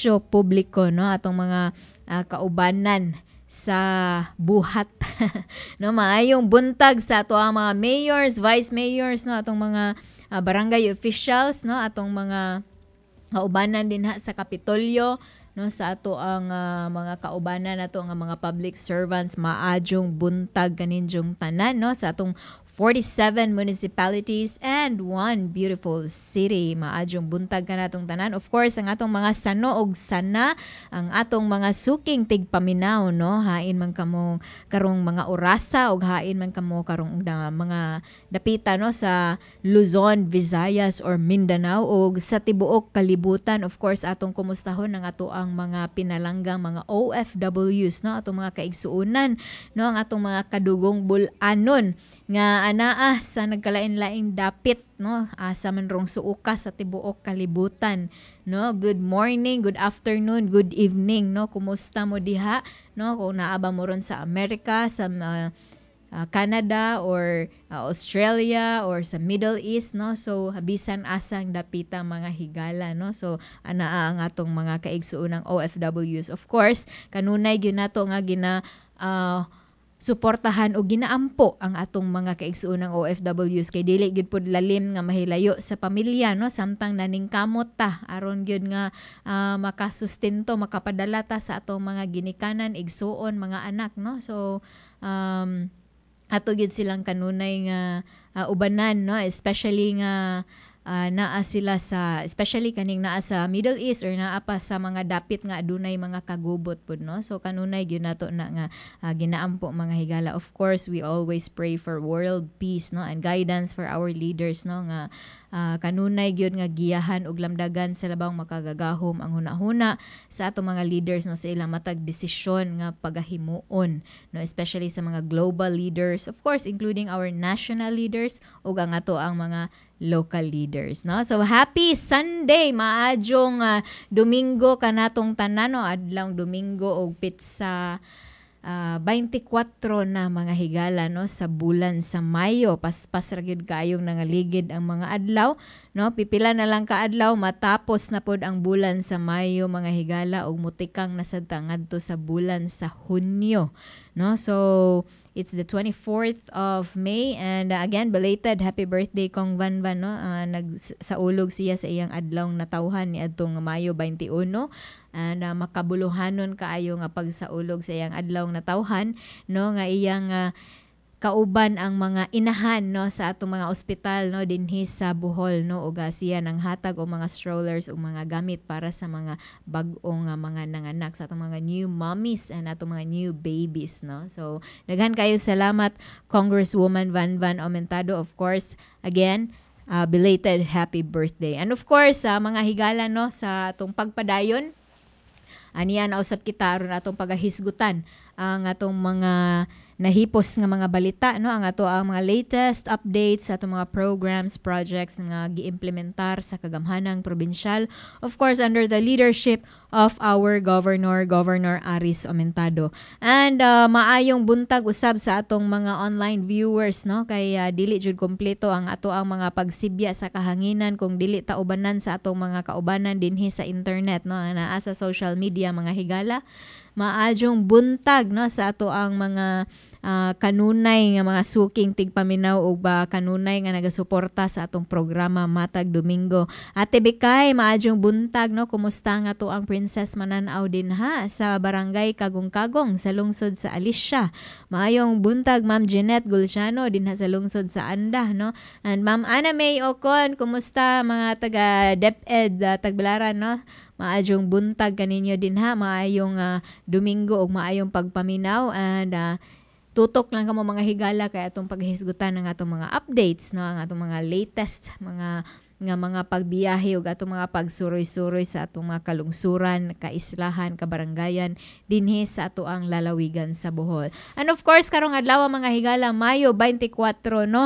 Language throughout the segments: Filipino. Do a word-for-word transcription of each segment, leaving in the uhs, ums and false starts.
serbisyo publiko, no, atong mga uh, kaubanan sa buhat. No, maayong buntag sa ato ang mga mayors, vice mayors, no, atong mga uh, barangay officials, no, atong mga kaubanan din ha sa Kapitolyo, no, sa ato ang uh, mga kaubanan nato ang mga public servants, maadjong buntag kaninjong tanan, no, sa atong forty-seven municipalities and one beautiful city. Maadjong buntag ka natong tanan. Of course, ang atong mga sano og sana, ang atong mga suking tigpaminaw, no, hain man kamo karong mga orasa og hain man kamo karong da, mga dapita, no, sa Luzon, Visayas or Mindanao og sa tibuok kalibutan. Of course, atong kumustahon ang ato ang mga pinalanggang mga O F Ws, no, atong mga kaigsuunan, no, ang atong mga kadugong bulanon nga anaa sa nagkalain-laing dapit, no, asa man rong suuka sa tibuok kalibutan, no. Good morning, good afternoon, good evening, no, kumusta mo diha, no, kung naa ba mo ron sa Amerika, sa uh, uh, Canada or uh, Australia or sa Middle East, no. So bisan asang dapita mga higala, no. So anaa ang atong mga kaigsuunang O F Ws. Of course, kanunay gyud nato nga gina uh, suportahan o ginaampo ang atong mga kaigsuunang O F Ws kay dili gyud pud lalim nga mahilayo sa pamilya, no, samtang naningkamot ta aron gyud nga uh, makasustento, makapadala ta sa atong mga ginikanan, igsuon, mga anak, no. So um ato gyud silang kanunay nga uh, ubanan, no, especially nga Uh, naa sila sa, especially kaning naa sa Middle East or naa pa sa mga dapit nga adunay mga kagubot pud, no. So kanunay gyud nato na nga uh, ginaampo mga higala. Of course, we always pray for world peace, no, and guidance for our leaders, no, nga uh, kanunay gyud nga giyahan og lamdagan sa labang makagagahom ang hunahuna sa ato mga leaders, no, sa ilang matag desisyon nga pagahimuon, no, especially sa mga global leaders, of course including our national leaders ug ang ato ang mga local leaders, no. So happy Sunday, maadjong uh, Domingo kanatong tanan, no, adlawng Domingo og pitsa uh, twenty-four na mga higala, no, sa bulan sa Mayo. Paspas ra gyud kayong nangaligid ang mga adlaw, no. Pipila na lang ka adlaw matapos na pod ang bulan sa Mayo mga higala ug mutikang nasad ngadto sa bulan sa Hunyo, no. So it's the twenty-fourth of May and uh, again belated happy birthday Kong Van Van, no. Uh, nagsaulog siya sa iyang adlawng natawhan ni adtong Mayo twenty-one and uh, makabuluhanon kaayo nga pagsaulog sa iyang adlawng natawhan, no, nga iyang uh, kauban ang mga inahan, no, sa atong mga ospital, no, dinhi sa Bohol, no, ug siya nang hatag o mga strollers o mga gamit para sa mga bag-ong uh, mga nanganak sa atong mga new mommies and atong mga new babies, no. So daghan kayo salamat Congresswoman Van Van Aumentado. Of course, again, uh, belated happy birthday. And of course, sa uh, mga higala, no, sa atong pagpadayon, aniya na usab kita aron atong pagahisgutan ang atong mga nahipos nga mga balita, no, ang ato ang mga latest updates sa atong mga programs, projects nga giimplementar sa kagamhanang probinsyal, of course under the leadership of our governor Governor Aris Aumentado. And uh, maayong buntag usab sa atong mga online viewers, no, kay uh, dili jud kompleto ang ato ang mga pagsibya sa kahanginan kung dili ta ubanan sa atong mga kaubanan dinhi sa internet, no, naa sa social media mga higala. Maadjong buntag, no, sa ato ang mga uh, kanunay nga mga suking tigpaminaw o ba kanunay nga nagasuporta sa atong programa Matag Domingo. Ate Bikay, maadjong buntag, no, kumusta nga to ang Princess Mananaw din ha sa barangay Kagong-Kagong sa lungsod sa Alicia. Maayong buntag Ma'am Jeanette Gulciano din ha sa lungsod sa Anda, no. And Ma'am Ana May Ocon, kumusta mga taga DepEd uh, Tagbilaran, no. Maayong buntag kaninyo din ha, maayong uh, Domingo ug maayong pagpaminaw and uh, tutok lang kamo mga higala kay atong paghisgutan ng atong mga updates, no, ang atong mga latest mga nga mga pagbiyahe ug atong mga pagsuroy-suroy sa atong mga kalungsuran, kaislahan, kabarangayan dinhi sa ato ang lalawigan sa Bohol. And of course karong adlaw mga higala Mayo twenty-four, no,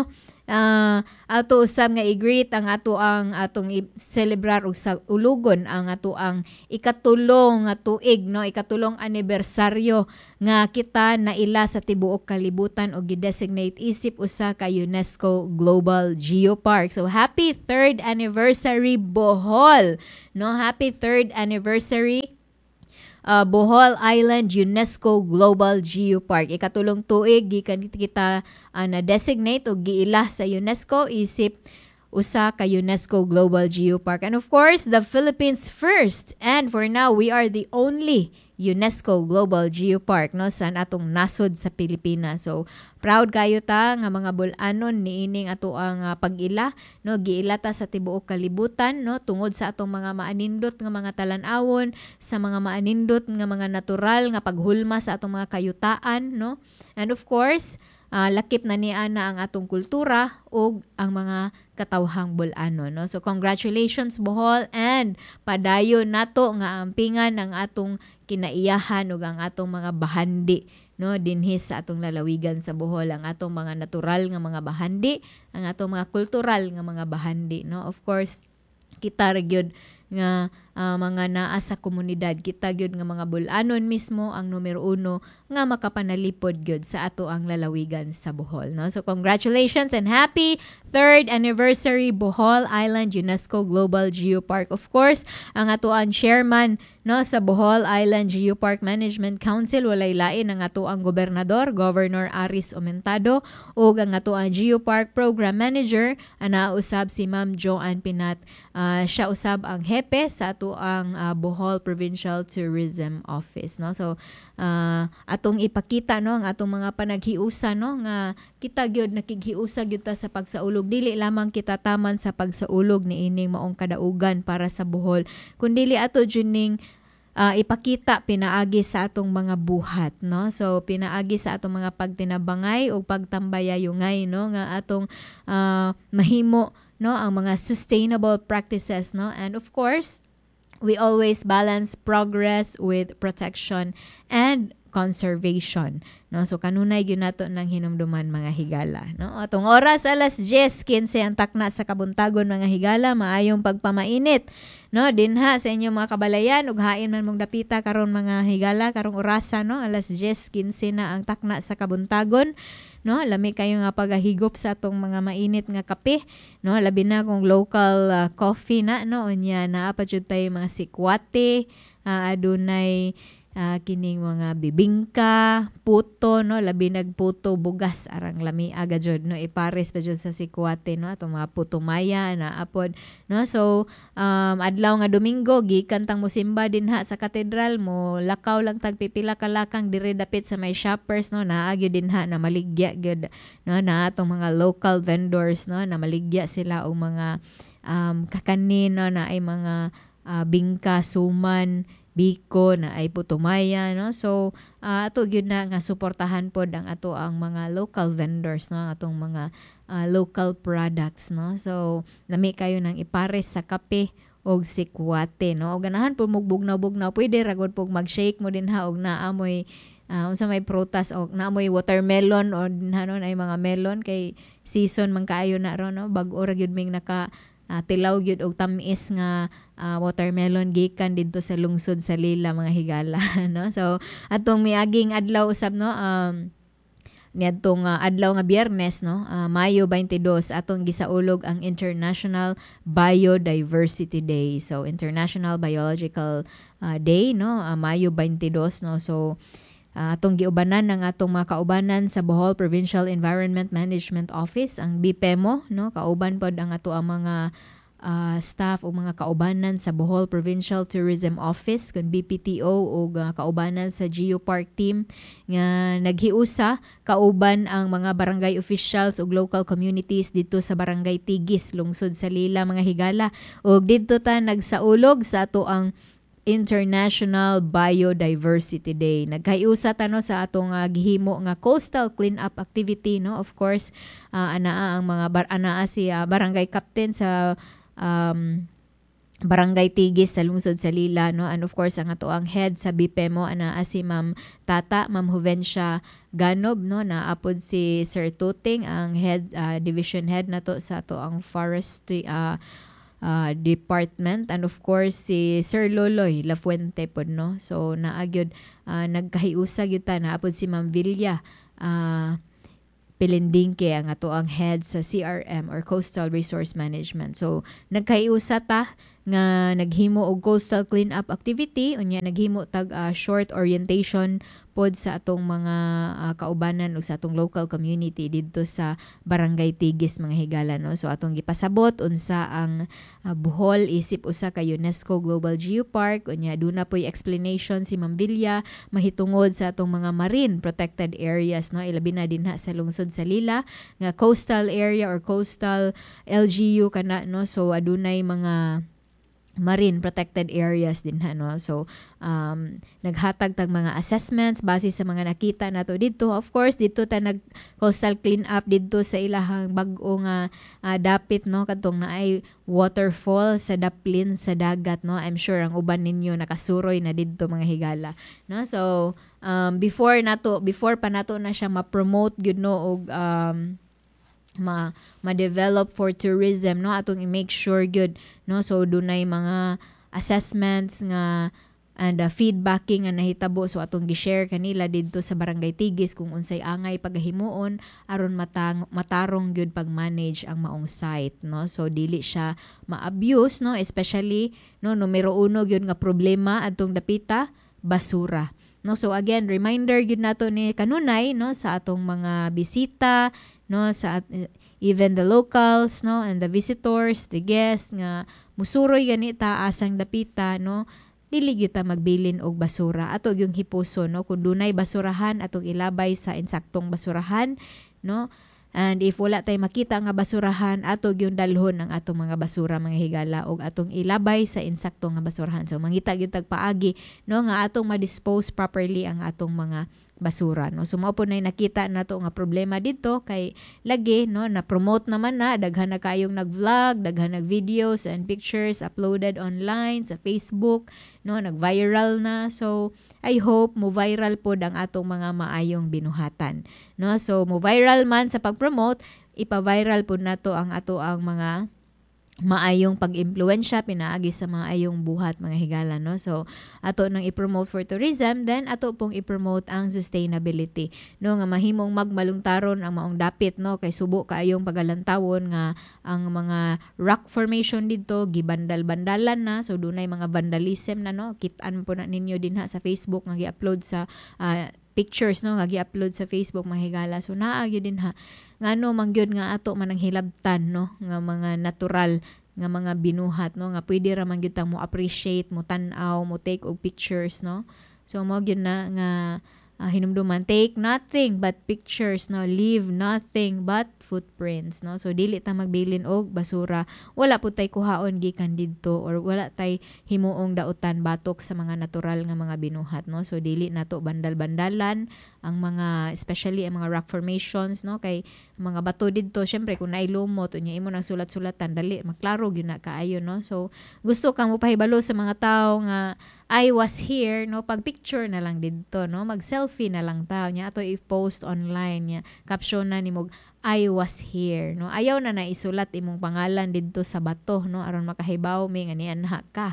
uh, ato usab nga i-greet ang ato ang atong i-celebrar og sa ulugon ang ato ang ikatulong nga tuig, no, ikatulong anibersaryo nga kita naila sa tibuok kalibutan o gidesignate isip usa ka UNESCO Global Geopark. So happy third anniversary Bohol, no, happy third anniversary Uh, Bohol Island UNESCO Global Geopark. Ikatulong tuig gikan kita uh, na designate o giila sa UNESCO isip usa ka UNESCO Global Geopark. And of course, the Philippines first. And for now, we are the only UNESCO Global Geopark, no, sa atong nasod sa Pilipinas. So proud kayo ta nga mga bul-anon niining ato ang uh, pag-ila, no, giila ta sa tibuok kalibutan, no, tungod sa atong mga maanindot nga mga talan-awon, sa mga maanindot nga mga natural nga paghulma sa atong mga kayutaan, no. And of course, uh, lakip na ni ana ang atong kultura ug ang mga katawhang bul-anon, no. So congratulations Bohol, and padayon nato nga ampingan ang atong kinaiyahan ug ang atong mga bahandi, no, dinhi sa atong lalawigan sa Bohol, ang atong mga natural nga mga bahandi, ang atong mga kultural nga mga bahandi, no. Of course, kita ra gyud nga uh, mga naa sa komunidad, kita gyud nga mga bul-anon mismo ang numero uno nga makapanalipod gyud sa ato ang lalawigan sa Bohol, no. So congratulations and happy third anniversary Bohol Island UNESCO Global Geopark. Of course, ang ato ang chairman, no, sa Bohol Island Geopark Management Council walay lain ang ato ang gobernador, Governor Aris Omentado, ug ang ato ang Geopark Program Manager ana usab si Ma'am Joanne Pinat. Uh, siya usab ang hepe sa ato ang uh, Bohol Provincial Tourism Office, no. So uh, atong ipakita, no, ang atong mga panaghiusa, no, nga kita gyud nakighiusa gyud ta sa pagsaulog, dili lamang kita taman sa pagsaulog ni ining maong kadaugan para sa Bohol, kundi ato jud ning Uh, ipakita pinaagi sa atong mga buhat, no. So pinaagi sa atong mga pagtinabangay o pagtambayayungay, no, nga atong uh, mahimo, no, ang mga sustainable practices, no. And of course, we always balance progress with protection and conservation, no. So kanunay gyud nato nang hinumduman mga higala, no. Atong oras alas diyes kinse ang takna sa kabuntagon mga higala, maayong pagpamainit, no, dinha sa inyong mga kabalayan ug hain man mong dapita karon mga higala karong orasa, no, alas diyes kinse na ang takna sa kabuntagon, no. Lami kayo nga pagahigop sa atong mga mainit nga kape, no, labi na kung local uh, coffee na, no, unya naa pa jud tay mga sikwate, uh, adunay Uh, kining mga bibingka, puto, no, labi nagputo bugas arang lami aga jud, no, ipares pa jud sa sikwate, no, atong mga puto maya na apod, no. So um, adlaw nga Domingo gikan tang mosimba dinha sa katedral, mo lakaw lang tag pipila ka lakang diri dapit sa may shoppers, no, naa gyud dinha na maligya gyud, no, na atong mga local vendors, no, na maligya sila og mga um, kakanin, no, na ay mga uh, bingka, suman, biko na ay putumaya, no. So uh, ato gyud na nga suportahan pod ang ato ang mga local vendors, no, ang atong mga uh, local products, no. So lami kayo nang ipares sa kape og sikwate, no. Og ganahan po mugbugnaw-bugnaw, pwede ra gud pog mag-shake mo din ha og naamoy uh, unsa may prutas og naamoy watermelon o dinha non ay mga melon kay season man kaayo na ro, no. Bag-o ra gyud ming naka Uh, tilaw gyud og tamis nga uh, watermelon gikan didto sa lungsod sa Lila mga higala, no. So atong miaging adlaw usab, no, um niadtong uh, adlaw nga Biyernes, no, uh, Mayo twenty-two, atong gisaulog ang International Biodiversity Day. So International Biological uh, Day, no, uh, Mayo twenty-two, no. So Uh, atong giubanan ng atong mga kaubanan sa Bohol Provincial Environment Management Office, ang B P E M O, no, kauban pod ang ato ang mga uh, staff o mga kaubanan sa Bohol Provincial Tourism Office kun B P T O o uh, kaubanan sa Geopark team nga naghiusa kauban ang mga barangay officials ug local communities dito sa Barangay Tigis, lungsod sa Lila mga higala, ug didto ta nagsaulog sa ato ang International Biodiversity Day. Nagkaiusa ta, no, sa atong uh, gihimo nga coastal cleanup activity, no. Of course, uh, anaa ang mga bar- anaa si uh, barangay captain sa um, Barangay Tigis sa lungsod sa Lila, no, and of course ang ato ang head sa B P E M O ana si Ma'am Tata, Ma'am Juvencia Ganob, no, naapod si Sir Tuting ang head uh, division head nato sa ato ang forestry uh, uh, department, and of course si Sir Loloy Lafuente pod, no. So naagyod uh, nagkahiusa gyud ta, naapod si Ma'am Villa uh, Pilindingke ang ato ang head sa C R M or Coastal Resource Management. So nagkaiusa ta nga naghimo og coastal cleanup activity, unya naghimo tag uh, short orientation pod sa atong mga uh, kaubanan o sa atong local community didto sa Barangay Tigis mga higala, no. So atong gipasabot unsa ang uh, Bohol isip usa ka UNESCO Global Geopark, unya duna poy explanation si Ma'am Villa mahitungod sa atong mga marine protected areas, no, ilabi na dinha sa lungsod sa Lila nga coastal area or coastal L G U kana, no. So adunay mga marine protected areas din ha, no. So um naghatag tag mga assessments base sa mga nakita nato didto. Of course didto ta nag coastal clean up didto sa ilahang bag-o nga uh, dapit, no, kadtong naay waterfall sa daplin sa dagat, no. I'm sure ang uban ninyo nakasuroy na didto mga higala, no. So um before nato before pa nato na siya ma-promote gyud, no, og um ma ma-develop for tourism, no, atong i-make sure good, no. So dunay mga assessments nga and uh, feedbacking nga nahitabo, so atong gi-share kanila didto sa Barangay Tigis kung unsay angay pagahimuon aron matang matarong gyud pag-manage ang maong site, no. So dili siya ma-abuse, no, especially, no, numero uno gyud nga problema adtong dapita basura, no. So again, reminder gyud nato ni kanunay, no, sa atong mga bisita, no, sa even the locals, no, and the visitors, the guests nga musuroy ganita asang dapita, no, dili gyud ta magbilin og basura, ato yung hipuson, no, kun dunay basurahan atong ilabay sa insaktong basurahan, no. And if wala tay makita nga basurahan, ato gyud dalhon ang atong mga basura mga higala og atong ilabay sa insakto nga basurahan. So mangita gyud tag paagi, no, nga atong ma-dispose properly ang atong mga basura, no. So mao po na nakita nato nga problema dito kay lagi, no, na promote naman na daghan na kayong nag-vlog, daghan nag videos and pictures uploaded online sa Facebook, no, nag-viral na. So I hope mo viral pod ang atong mga maayong binuhatan, no. So mo viral man sa pag-promote, ipa-viral pod nato ang ato ang mga maayong pag-impluwensya pinaagi sa maayong buhat mga higala, no. So ato nang i-promote for tourism, then ato pong i-promote ang sustainability, no, nga mahimong magmalungtaron ang maong dapit, no, kay subo kaayong pagalantawon nga ang mga rock formation didto gibandal-bandalan na. So dunay mga vandalism na, no, kit-an po na ninyo dinha sa Facebook nga gi-upload sa uh, pictures, no, nga gi-upload sa Facebook mga higala. So naa gyud din ha ngano mangyud nga ato manang hilabtan, no, nga mga natural nga mga binuhat, no, nga pwede ra man gyud ta mo appreciate, mo tan-aw, mo take og pictures, no. So mo gyud na nga uh, hinumduman, take nothing but pictures, no, leave nothing but footprints, no. So dili ta magbilin og basura, wala pud tay kuhaon gikan didto or wala tay himuong dautan batok sa mga natural nga mga binuhat, no. So dili nato bandal-bandalan ang mga, especially ang mga rock formations, no, kay mga bato didto syempre kung naay lumot unya imo nang sulat-sulatan dali maklaro gyud na kaayo, no. So gusto kang mopahibalo sa mga tawo nga I was here, no, pag picture na lang didto, no, mag selfie na lang ta nya ato i-post online nya caption na nimo I was here, no. Ayaw na naisulat imong pangalan didto sa bato, no, aron makahibaw mi nga nianha ka.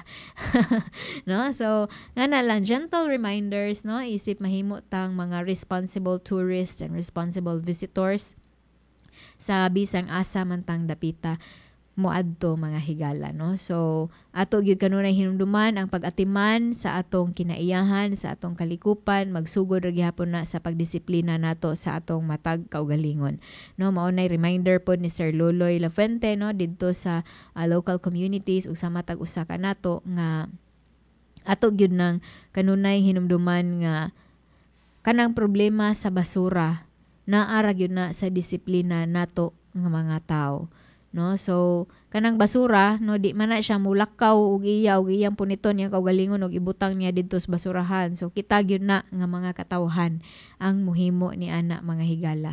No, so ngana lang gentle reminders, no, isip mahimo tang mga responsible tourists and responsible visitors sa bisang asa man tang dapita moadto mga higala, no. So ato gyud kanunay hinumduman ang pag-atiman sa atong kinaiyahan, sa atong kalikupan, magsugod ra gyapon na sa pagdisiplina nato sa atong matag kaugalingon, no. Maunay reminder pod ni Sir Loloy Lafuente, no, didto sa uh, local communities ug sa matag usa ka nato nga ato gyud nang kanunay hinumduman nga kanang problema sa basura naara gyud na sa disiplina nato nga mga tawo, no. So kanang basura, no, di man na siya mulakaw og iya og iyang puniton niya kaugalingon og ibutang niya didto sa basurahan. So kita gyud na nga mga katawhan ang muhimo ni ana mga higala,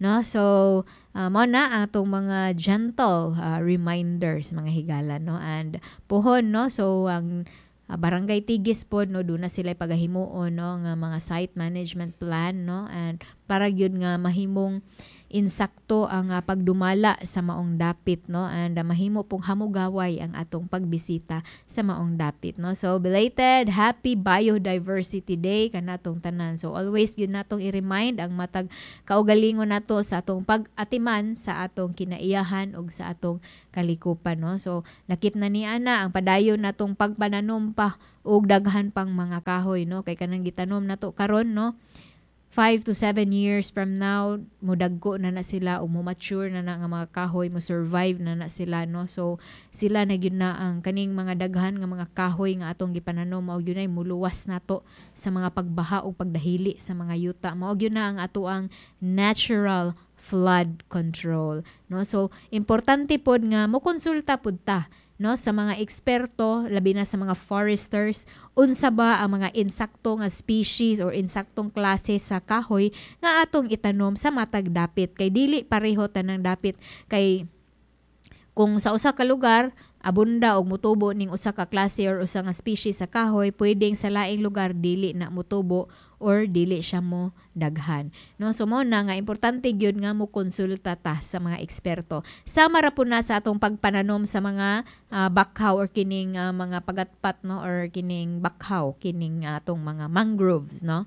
no? So uh, mo na ang atong mga gentle uh, reminders mga higala, no? And puhon, no? So ang uh, barangay Tigis po, no, doon na sila pagahimuon, no, nga mga site management plan, no, and para gyud nga mahimong insakto ang uh, pagdumala sa maong dapit, no, and uh, mahimo pong hamugaway ang atong pagbisita sa maong dapit, no. So belated happy biodiversity day kanatong tanan. So always gyud natong i-remind ang matag kaugalingon nato sa atong pag-atiman sa atong kinaiyahan ug sa atong kalikupan, no. So lakip na ni ana ang padayon natong pagpananom pa og daghan pang mga kahoy, no, kay kanang gitanom nato karon, no, five to seven years from now, mudagko na na sila o mo-mature na na nga mga kahoy, mo-survive na na sila, no? So, sila na yun na ang kaning mga daghan nga mga kahoy nga atong gipananom, mao yun ay muluwas nato sa mga pagbaha o pagdahili sa mga yuta. Mao yun na ang ato ang natural flood control, no? So, importante pod nga mo konsulta pod ta, no, sa mga eksperto, labi na sa mga foresters, unsa ba ang mga insakto nga species or insaktong klase sa kahoy nga atong itanom sa matag dapit, kay dili pareho tanang dapit, kay kung sa usa ka lugar abunda og mutubo ning usa ka klase or usa nga species sa kahoy, pwedeng sa laing lugar dili na mutubo or dili siya mo daghan, no. So mo na nga importante gyud nga mo konsulta ta sa mga eksperto. Sama ra po na sa atong pagpananom sa mga uh, bakhaw or kining uh, mga pagatpat, no, or kining bakhaw, kining uh, atong mga mangroves, no.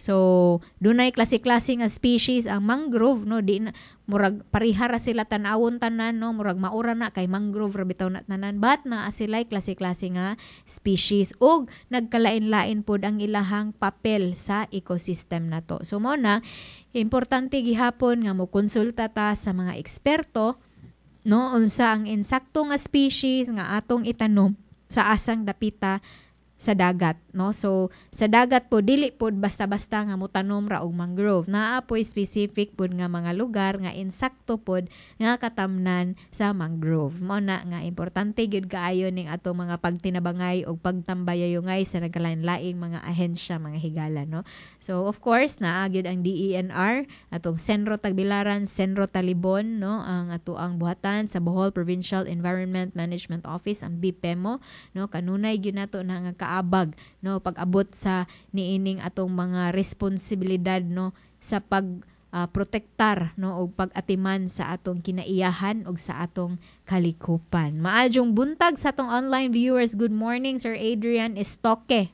So dunay klase-klase nga species ang mangrove, no, di na, murag parihara sila tan-awon tanan, no, murag maura na kay mangrove ra bitaw na tanan, but na sila klase-klase nga species ug nagkalain-lain pod ang ilahang papel sa ecosystem nato. So mo na importante gihapon nga mo konsulta ta sa mga eksperto, no, unsa ang insakto nga species nga atong itanom sa asang dapita sa dagat, no. So sa dagat po dili pod basta-basta nga mutanom ra og mangrove, naa po specific pod nga mga lugar nga insakto pod nga katamnan sa mangrove. Mao na nga importante gyud kaayo ning atong mga pagtinabangay og pagtambayayongay sa nagkalain-laing mga ahensya mga higala, no. So of course naa gyud ang D E N R, atong Senro Tagbilaran, Senro Talibon, no, ang ato ang buhatan sa Bohol Provincial Environment Management Office, ang B P E M O, no, kanunay gyud nato na nga abag, no, pag-abot sa niining atong mga responsibilidad, no, sa pag uh, protektar, no, og pag-atiman sa atong kinaiyahan og sa atong kalikupan. Maadjong buntag sa atong online viewers. Good morning Sir Adrian Estoque.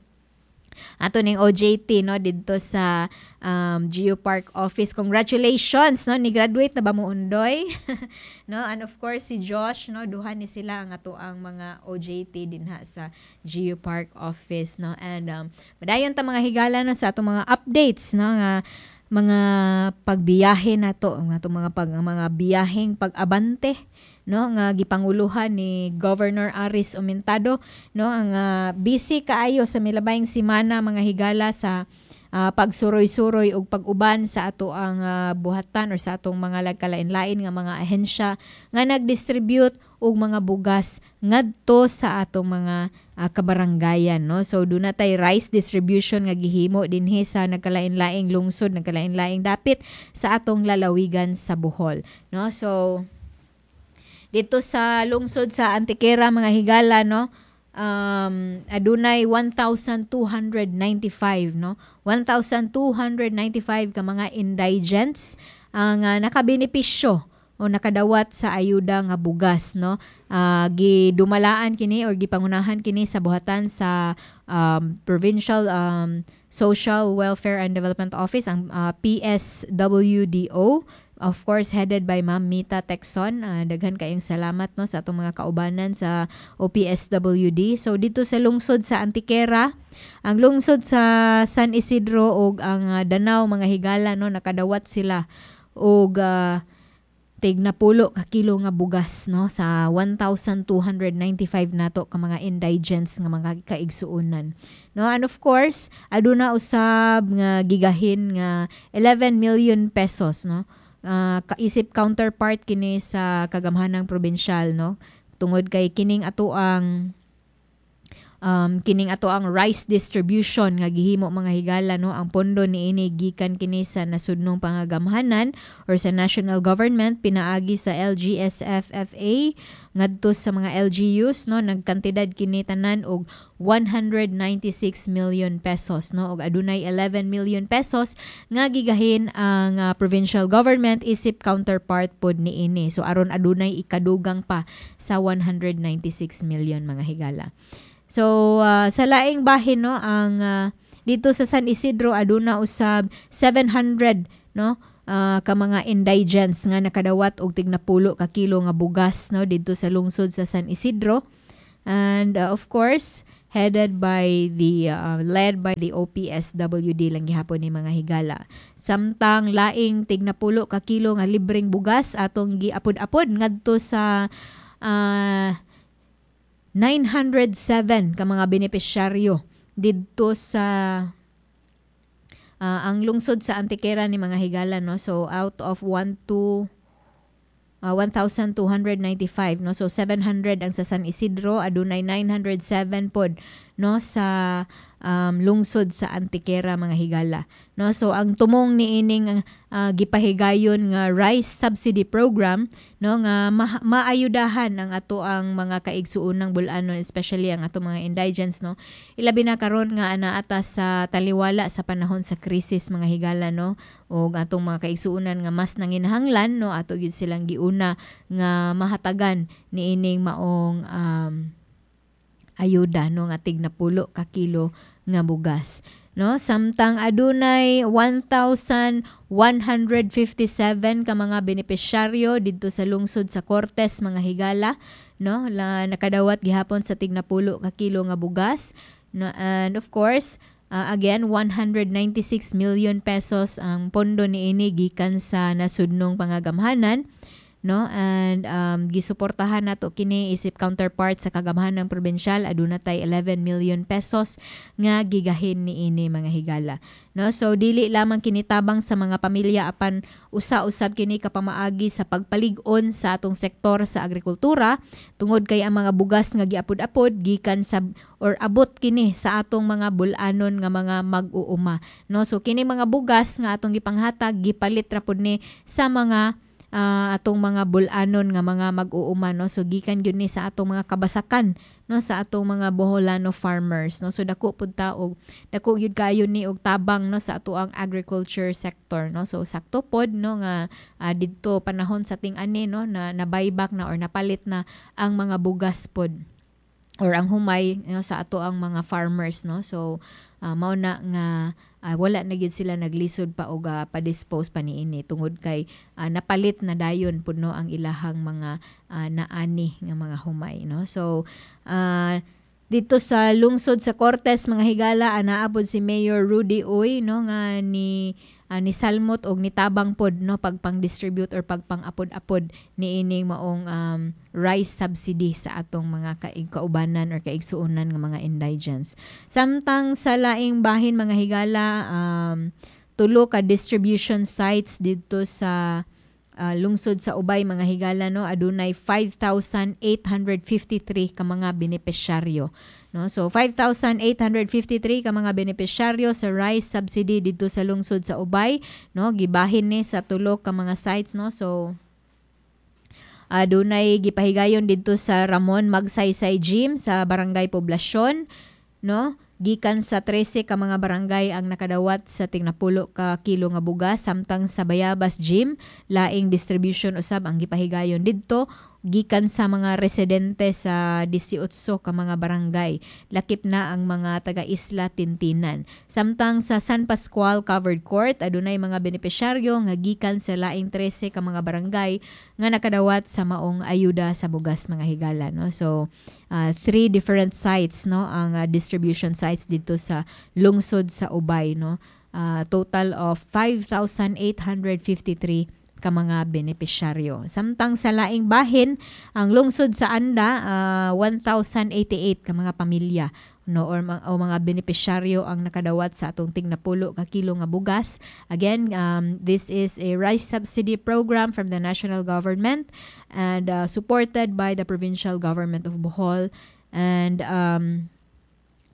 Ato ning O J T, no, dito sa um, Geopark office. Congratulations, no, ni graduate na ba mo undoy? No, and of course si Josh, no, duha ni sila ang ato ang mga O J T dinha sa Geopark office, no. And um padayon ta mga higala no sa atong mga updates, no, nga mga pagbiyahe nato, nga atong mga pag mga biyaheng pag-abante, no, nga gipanguluhan ni Governor Aris Omentado, no, ang uh, busy kaayo sa milabayng semana mga higala sa uh, pagsuroy-suroy og pag-uban sa ato ang uh, buhatan or sa atong mga lagkalain-lain nga mga ahensya nga nag-distribute og mga bugas ngadto sa atong mga uh, kabaranggayan, no. So doon na tay rice distribution nga gihimo dinhi sa nagkalain-laing lungsod, nagkalain-laing dapit sa atong lalawigan sa Bohol, no. So dito sa lungsod sa Antequera mga higala, no, um adunay one thousand two hundred ninety-five, no, one thousand two hundred ninety-five ka mga indigents ang uh, nakabenepisyo o nakadawat sa ayuda nga bugas, no. Uh, gidumalaan kini or gipangunahan kini sa buhatan sa um, Provincial um, Social Welfare and Development Office, ang uh, P S W D O. Of course, headed by Ma'am Mita Texon. Uh, daghan kayong salamat, no, sa atong mga kaubanan sa O P S W D. So dito sa lungsod sa Antequera, ang lungsod sa San Isidro ug ang uh, Danao mga higala, no, nakadawat sila og uh, tig na pulo ka kilo nga bugas, no, sa one thousand two hundred ninety-five nato ka mga indigents nga mga kaigsuonan, no. And of course aduna usab nga gigahin nga eleven million pesos, no. Uh, kaisip counterpart kini sa kagamhanang probinsyal, no, tungod kay kining ato ang um, kining ato ang rice distribution nga gihimo mga higala no, ang pondo niini gikan kini sa nasudnong pangagamhanan or sa national government pinaagi sa L G S F F A ngadto sa mga L G Us no, nagkantidad kini tanan og one hundred ninety-six million pesos no, og adunay eleven million pesos nga gigahin ang uh, provincial government isip counterpart pod niini. So aron adunay ikadugang pa sa one hundred ninety-six million mga higala. So uh, sa laing bahin no, ang uh, dito sa San Isidro aduna usab seven hundred no uh, ka mga indigents nga nakadawat og tignapulo ka kilo nga bugas no dito sa lungsod sa San Isidro, and uh, of course headed by the uh, led by the O P S W D lang gihapon ni mga higala. Samtang laing tignapulo ka kilo nga libreng bugas atong giapod-apod ngadto sa uh, nine hundred seven ka mga benepisyaryo didto sa uh, ang lungsod sa Antequera ni mga higala no. So out of one to uh, one thousand two hundred ninety-five no, so seven hundred ang sa San Isidro, adunay nine hundred seven pod no sa um, lungsod sa Antequera mga higala no. So ang tumong niining uh, gipahigayon nga rice subsidy program no nga ma- maayudahan ang ato ang mga kaigsuonang bulanon, especially ang ato mga indigents no, ilabi na karon nga ana ata sa taliwala sa panahon sa krisis mga higala no, o atong mga kaigsuonan nga mas nanginahanglan no, ato gyud silang giuna nga mahatagan niining maong um, ayuda no nga tignapulo ka kilo nga bugas no. Samtang adunay one thousand one hundred fifty-seven ka mga benepisyaryo didto sa lungsod sa Cortes mga higala no, la nakadawat gihapon sa tignapulo ka kilo nga bugas no, and of course uh, again one hundred ninety-six million pesos ang pondo niini gikan sa nasudnong pangagamhanan no, and um, gisuportahan nato kini isip counterpart sa kagamhanang probensyal aduna tay eleven million pesos nga gigahin niini mga higala no. So dili lamang kinitabang sa mga pamilya apan usa-usab kini kapamaagi sa pagpalig-on sa atong sektor sa agrikultura tungod kay ang mga bugas nga giapod-apod gikan sa or abot kini sa atong mga bulanon nga mga mag-uuma no. So kini mga bugas nga atong gipanghatag gipalit ra pud ni sa mga Uh, atong mga bulanon nga mga mag-uuma no. So gikan gyud ni sa atong mga kabasakan no, sa atong mga Boholano farmers no. So dako pud ta og dako gyud kayo ni og tabang no sa ato ang agriculture sector no. So sakto pod no nga uh, didto panahon sa ting-ani no na nabayback na or napalit na ang mga bugas pod or ang humay no, sa ato ang mga farmers no. So uh, mao na nga uh, wala na gyud sila naglisod pa og uh, pa-dispose pa niini tungod kay uh, napalit na dayon pud no ang ilahang mga uh, naani nga mga humay no. So uh, dito sa lungsod sa Cortes mga higala anaabod si Mayor Rudy Uy no nga ni uh, ni salmot og nitabang pod no pagpang-distribute or pagpang-apod-apod niining maong um, rice subsidy sa atong mga kaubanan or kaigsuonan nga mga indigents. Samtang sa laing bahin mga higala um, tulo ka distribution sites dito sa Uh, lungsod sa Ubay mga higala no adunay five thousand eight hundred fifty-three ka mga benepisyaryo no. So five thousand eight hundred fifty-three ka mga benepisyaryo sa rice subsidy dito sa lungsod sa Ubay no, gibahin ni sa tulo ka mga sites no. So adunay gipahigayon dito sa Ramon Magsaysay Gym sa Barangay Poblasyon no. Gikan sa trese ka mga barangay ang nakadawat sa tignapulo ka kilo nga bugas, samtang sa Bayabas Gym laing distribution usab ang gipahigayon didto gikan sa mga residente sa eighteen ka mga barangay. Lakip na ang mga taga-Isla Tintinan. Samtang sa San Pascual Covered Court adunay mga benepisyaryo nga gikan sa laing trese ka mga barangay nga nakadawat sa maong ayuda sa bugas mga higala no. So uh, three different sites no ang uh, distribution sites dito sa lungsod sa Ubay no. Uh, total of five thousand eight hundred fifty-three ka mga benepisyaryo. Samtang sa laing bahin ang lungsod sa Anda uh, one thousand eighty-eight ka mga pamilya no or, o mga benepisyaryo ang nakadawat sa atong tignapulo ka kilo nga bugas. Again, um, this is a rice subsidy program from the national government and uh, supported by the provincial government of Bohol, and um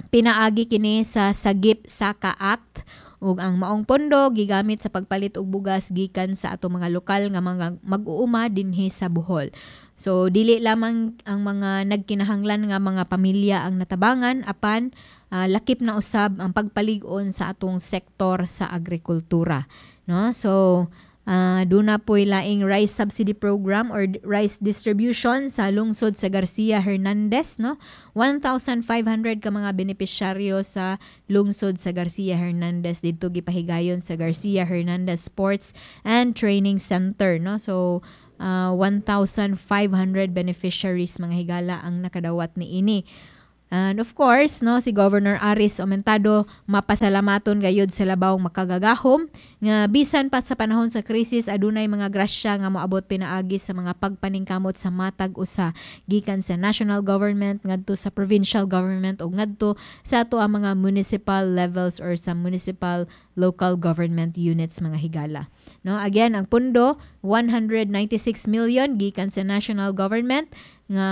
pinaagi kini sa Sagip Saka Act ug ang maong pondo gigamit sa pagpalit og bugas gikan sa ato mga lokal nga mga mag-uuma dinhi sa Bohol. So dili lamang ang mga nagkinahanglan nga mga pamilya ang natabangan apan uh, lakip na usab ang pagpalig-on sa atong sektor sa agrikultura, no? So Uh, duna po'y laing rice subsidy program or rice distribution sa lungsod sa Garcia Hernandez, no? one thousand five hundred ka mga benepisyaryo sa lungsod sa Garcia Hernandez dito gipahigayon sa Garcia Hernandez Sports and Training Center, no? So uh, one thousand five hundred beneficiaries mga higala ang nakadawat ni ini. And of course, no, si Governor Aris Aumentado mapasalamaton gayud sa labaw makagagahom nga bisan pa sa panahon sa krisis adunay mga grasya nga moabot pinaagi sa mga pagpaningkamot sa matag usa gikan sa national government ngadto sa provincial government o ngadto sa ato ang mga municipal levels or sa municipal local government units mga higala. No, again, ang pundo one hundred ninety-six million gikan sa national government nga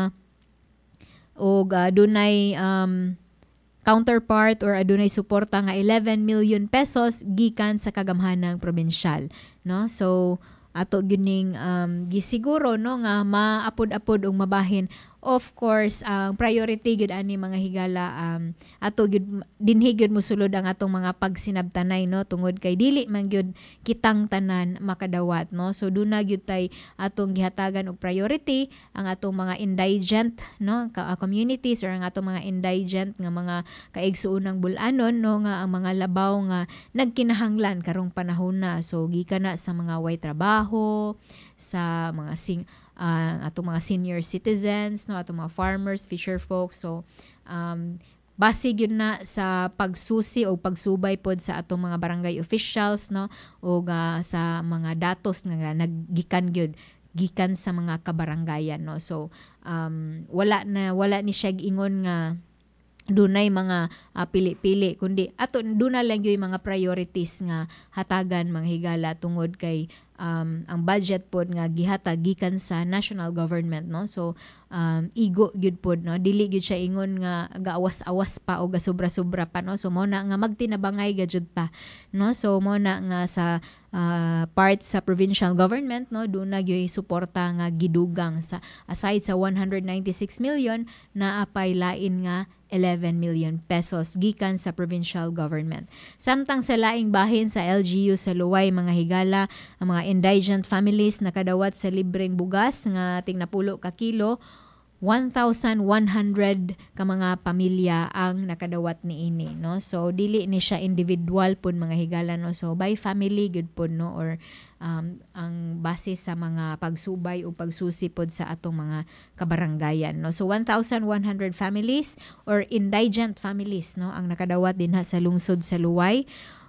o uh, adunay um, counterpart or adunay suporta nga eleven million pesos gikan sa kagamhanang probinsyal, no? So ato gyuning um, gisiguro, no, nga maapod-apod og mabahin. Of course, ang uh, priority gyud ani mga higala um, ato gyud dinhi gyud mosulod ang atong mga pagsinabtanay, no, tungod kay dili man gyud kitang tanan makadawat, no? So duna gyud tay atong gihatagan og priority ang atong mga indigent, no, ka, uh, communities or ang atong mga indigent nga mga kaigsuonang bul-anon, no, nga ang mga labaw nga nagkinahanglan karong panahon na. So gikan na sa mga way trabaho, sa mga sing uh, atong mga senior citizens, no, atong mga farmers, fisher folks. So um base gyud na sa pagsusi o pagsubay pod sa atong mga barangay officials, no, o uh, sa mga datos nga naggikan gyud gikan sa mga kabarangayan, no. So um wala na wala ni siya ingon nga dunay mga uh, pili-pili kundi ato duna lang yung mga priorities nga hatagan mga higala tungod kay um, ang budget pod nga gihatag gikan sa national government, no. So um, igo gyud pod, no, dili gyud siya ingon nga gaawas-awas pa o gasobra-sobra pa, no. So mo na nga magtinabangay gajud ta, no. So mo na nga sa uh, part sa provincial government, no, duna gyud suporta nga gidugang sa aside sa one hundred ninety-six million na apay lain nga eleven million pesos gikan sa provincial government. Samtang sa laing bahin sa L G U sa Luway mga higala, ang mga indigent families nakadawat sa libreng bugas nga tingnapulo ka kilo, one thousand one hundred ka mga pamilya ang nakadawat niini, no. So dili ni siya individual pud mga higala, no. So by family good pud, no, or um, ang base sa mga pagsubay o pagsusi pod sa atong mga kabaranggayan, no. So one thousand one hundred families or indigent families, no, ang nakadawat dinha sa lungsod sa Luway.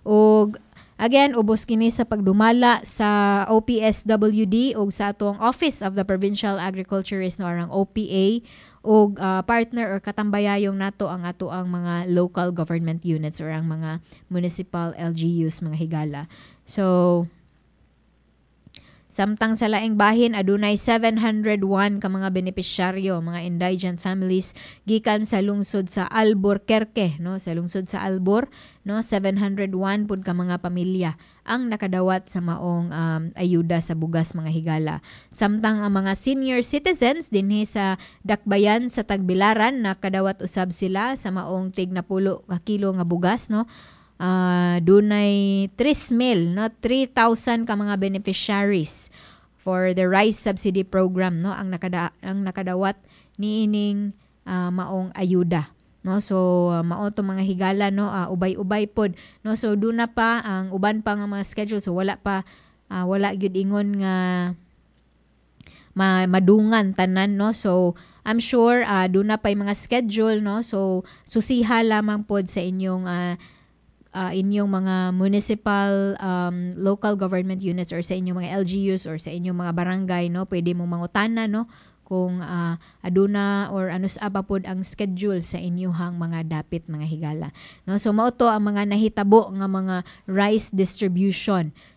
Og again, ubos kini sa pagdumala sa O P S W D o sa atong Office of the Provincial Agriculturist, no, ang O P A, o uh, partner or katambayayong nato ang ato ang mga local government units or ang mga municipal L G Us mga higala. So samtang sa laing bahin adunay seven hundred one ka mga benepisyaryo, mga indigent families gikan sa lungsod sa Albuquerque, no, sa lungsod sa Albor, no, seven hundred one pud ka mga pamilya ang nakadawat sa maong um, ayuda sa bugas mga higala. Samtang ang mga senior citizens dinhi sa Dakbayan sa Tagbilaran nakadawat usab sila sa maong tignapulo ka kilo nga bugas, no. Uh, dunay three mil, no, three thousand ka mga beneficiaries for the rice subsidy program, no, ang nakada ang nakadawat niining uh, maong ayuda, no. So uh, mao to mga higala, no, uh, ubay-ubay pod, no. So duna pa ang uban pa nga mga schedule, so wala pa uh, wala gyud ingon nga ma madungan tanan, no. So I'm sure uh, duna pa yung mga schedule, no. So susiha lamang pod sa inyong uh, Uh, inyong mga municipal um, local government units or sa inyong mga L G Us or sa inyong mga barangay, no, pwede mong mangutana, no, kung uh, aduna or ano sa apapod ang schedule sa inyong mga dapit mga higala, no. So mao to ang mga nahitabo nga mga rice distribution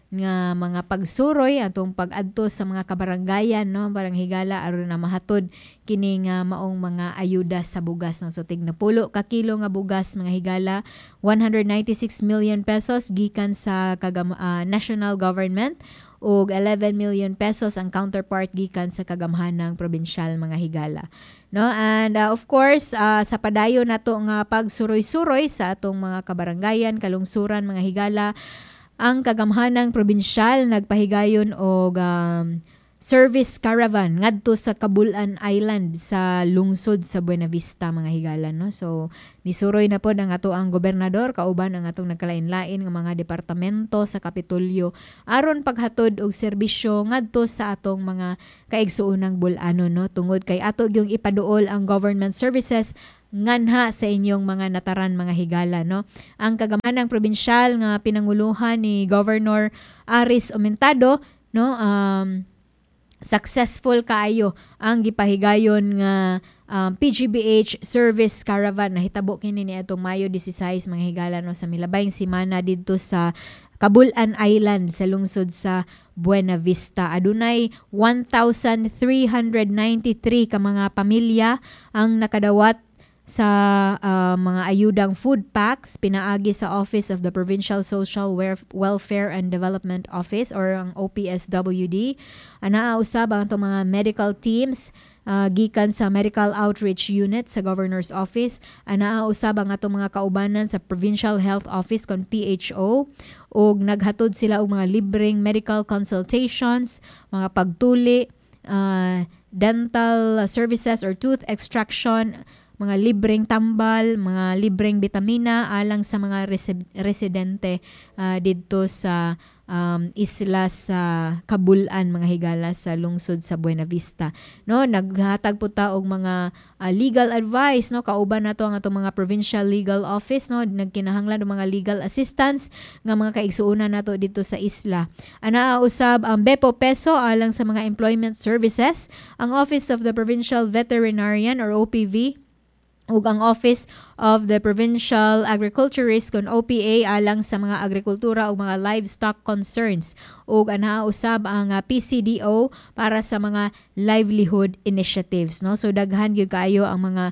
nga mga pagsuroy atong pag-adto sa mga kabarangayan no barang higala aron na mahatod kini nga maong mga ayuda sa bugas no. So tignapulo ka kilo nga bugas mga higala, one hundred ninety-six million pesos gikan sa kagam- uh, national government ug eleven million pesos ang counterpart gikan sa kagamhanang probinsyal mga higala. No, and uh, of course uh, sa padayon nato nga pagsuroy-suroy sa atong mga kabarangayan, kalungsuran mga higala, ang kagamhanang probinsyal nagpahigayon og um, service caravan ngadto sa Cabulan Island sa lungsod sa Buena Vista mga higala no. So misuroy na pod ang ato ang gobernador kauban ang atong nagkalain-lain nga mga departamento sa Kapitolyo aron paghatod og serbisyo ngadto sa atong mga kaigsuonang bul-anon no, tungod kay ato gyung ipaduol ang government services nganha sa inyong mga nataran mga higala no. Ang kagamhanang probinsyal nga pinanguluhan ni Governor Aris Aumentado no, um successful kaayo ang gipahigayon nga um, P G B H service caravan nahitabo kini ni atong Mayo sixteen mga higala no, sa milabayng semana didto sa Cabulan Island sa lungsod sa Buena Vista. Adunay one thousand three hundred ninety-three ka mga pamilya ang nakadawat sa uh, mga ayudang food packs pinaagi sa Office of the Provincial Social Welfare and Development Office or ang O P S W D. Anaa usab ang itong mga medical teams uh, gikan sa Medical Outreach Unit sa Governor's Office. Anaa usab ang atong mga kaubanan sa Provincial Health Office kon P H O ug naghatod sila og mga libreng medical consultations, mga pagtuli, uh, dental services or tooth extraction, mga libreng tambal, mga libreng bitamina alang sa mga resi- residente uh, didto sa um, isla sa Cabulan mga higala sa lungsod sa Buena Vista. No, naghatag po ta og mga uh, legal advice no, kauban nato ang atong mga provincial legal office no, nagkinahanglan og mga legal assistance nga mga kaigsuonan nato dito sa isla. Anaa usab ang Bepo Peso alang sa mga employment services, ang Office of the Provincial Veterinarian or O P V ug ang Office of the Provincial Agriculturist kon O P A alang sa mga agrikultura ug mga livestock concerns ug anaa usab ang uh, P C D O para sa mga livelihood initiatives no. So daghan gyud kaayo ang mga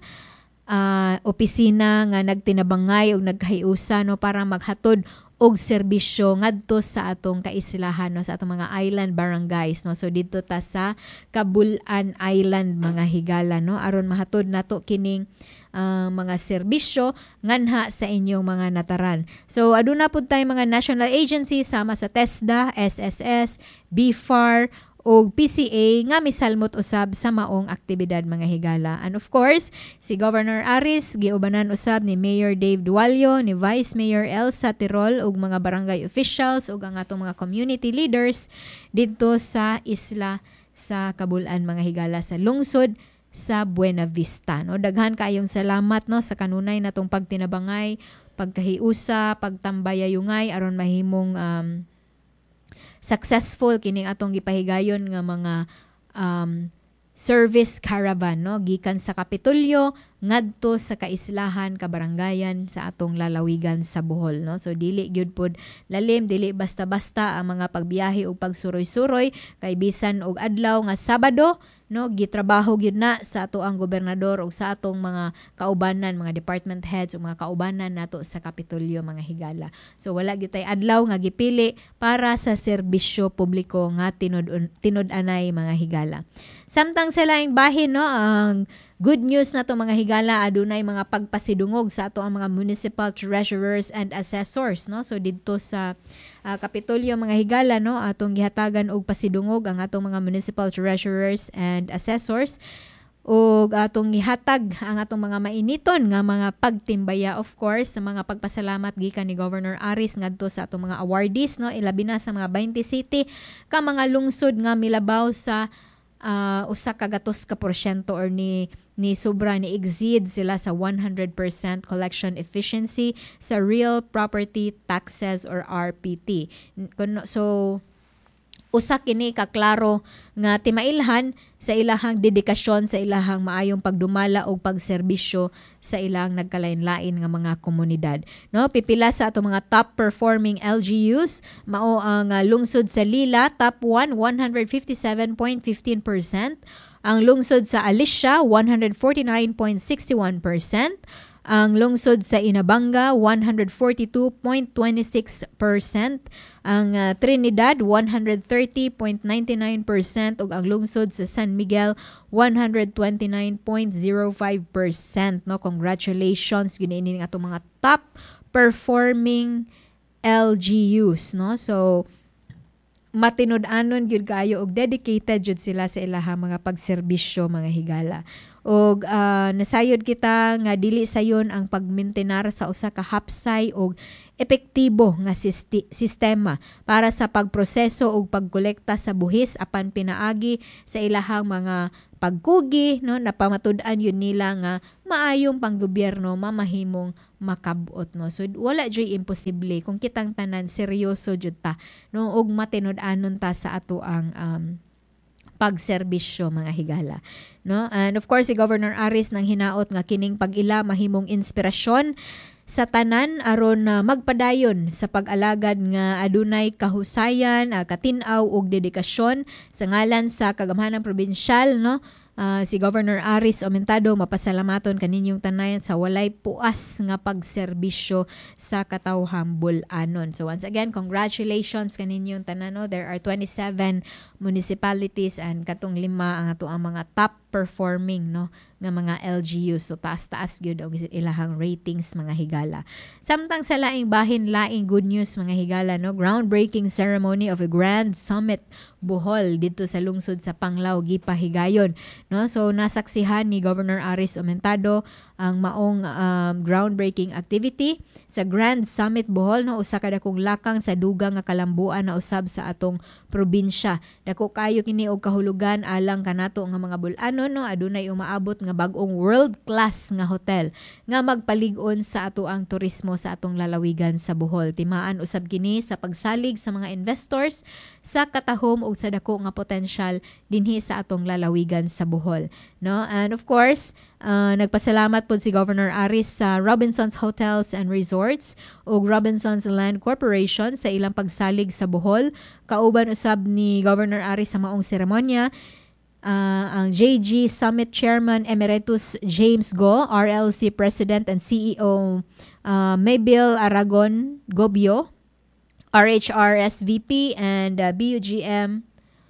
uh, opisina nga nagtinabangay ug nagkahiusa no para maghatod og serbisyo ngadto sa atong kaislahan no, sa atong mga island barangays no. So dito ta sa Cabulan Island mga higala no, aron mahatod nato kining uh, mga serbisyo nganha sa inyong mga nataran. So aduna pud tay mga national agencies sama sa TESDA, S S S, B F A R o P C A nga misalmot usab sa maong aktibidad mga higala. And of course, si Governor Aris giubanan usab ni Mayor Dave Dualio, ni Vice Mayor Elsa Tirol ug mga barangay officials ug ang atong mga community leaders didto sa isla sa Cabulan mga higala sa lungsod sa Buena Vista no. Daghan kayong salamat no sa kanunay natong pagtinabangay, pagkahiusa, pagtambayayungay aron mahimong um, successful kining atong gipahigayon nga mga um, service caravan no, gikan sa Kapitolyo ngadto sa kaislahan kabarangayan sa atong lalawigan sa Bohol no. So dili gyud pod lalim, dili basta-basta ang mga pagbiyahe ug pagsuroy-suroy kay bisan og adlaw nga Sabado no, gitrabaho gyud na sa ato ang gobernador ug sa atong mga kaubanan, mga department heads ug mga kaubanan nato sa Kapitolyo mga higala. So wala gyud tay adlaw nga gipili para sa serbisyo publiko nga tinud tinud-anay mga higala. Samtang sa laing bahin no, ang good news na to mga higala, adunay mga pagpasidungog sa ato ang mga municipal treasurers and assessors no. So didto sa uh, Kapitolyo mga higala no, atong gihatagan og pasidungog ang atong mga municipal treasurers and assessors ug atong gihatag ang atong mga mainiton nga mga pagtimbaya of course sa mga pagpasalamat gikan ni Governor Aris ngadto sa atong mga awardees no, ilabi na sa mga twenty city ka mga lungsod nga milabaw sa uh, usa ka gatos ka porsyento or ni ni sobra ni exceed sila sa one hundred percent collection efficiency sa real property taxes or R P T. So usa kini ka klaro nga timailhan sa ilahang dedikasyon sa ilahang maayong pagdumala o pagserbisyo sa ilang nagkalain-lain nga mga komunidad. No, pipila sa ato mga top performing L G Us mao ang uh, lungsod sa Lila top one one hundred fifty-seven point one five percent, ang lungsod sa Alicia one hundred forty-nine point six one percent, ang lungsod sa Inabanga one hundred forty-two point two six percent, ang uh, Trinidad one hundred thirty point nine nine percent ug ang lungsod sa San Miguel one hundred twenty-nine point zero five percent. No, congratulations gid ini nga atong mga top performing L G Us, no. So matinud-anon gyud kayo og dedicated jud sila sa ilahang mga pagserbisyo mga higala. Og uh, nasayod kita nga dili sayon ang pagmintenar sa usa ka hapsay og epektibo nga sisti- sistema para sa pagproseso og pagkolekta sa buhis apan pinaagi sa ilahang mga pagkugi, no, napamatud-an yun nila nga maayong panggobyerno mamahimong makabot, no. So wala joy imposible kung kitang tanan seryoso jud ta, no, og matinud-anon ta sa ato ang um, pagserbisyo mga higala, no. And of course si Governor Aris nang hinaot nga kining pag-ila mahimong inspirasyon sa tanan aron uh, magpadayon sa pag-alagad nga adunay kahusayan, uh, katin-aw ug dedikasyon sa ngalan sa kagamhanang probinsyal, no. Uh, si Governor Aris Aumentado mapasalamaton kaninyong tanan sa walay puas nga pagserbisyo sa katawhang bul-anon. So once again, congratulations kaninyong tanan, no. There are twenty-seven municipalities and katong lima ang ato ang mga top performing, no, nga mga L G U. So taas-taas gyud og ilahang ratings mga higala. Samtang sa laing bahin laing good news mga higala, no, groundbreaking ceremony of a Grand Summit Bohol dito sa lungsod sa Panglao gipahigayon, no. So nasaksihan ni Governor Aris Aumentado ang maong um, groundbreaking activity sa Grand Summit Bohol, no, usa ka dakong lakang sa dugang nga kalambuan na usab sa atong probinsya. Dako kayo kini og kahulugan alang kanato nga mga bul-anon, no, adunay umaabot nga bag-ong world class nga hotel nga magpalig-on sa ato ang turismo sa atong lalawigan sa Bohol. Timaan usab kini sa pagsalig sa mga investors sa katahom ug sa dako nga potensyal dinhi sa atong lalawigan sa Bohol, no. And of course, uh, nagpasalamat po si Governor Aris sa Robinsons Hotels and Resorts ug Robinsons Land Corporation sa ilang pagsalig sa Bohol. Kauban usab ni Governor Aris sa maong seremonya Uh, ang J G Summit Chairman Emeritus James Go, R L C President and C E O uh, Mabel Aragon Gobio, R H R S V P and uh, B U G M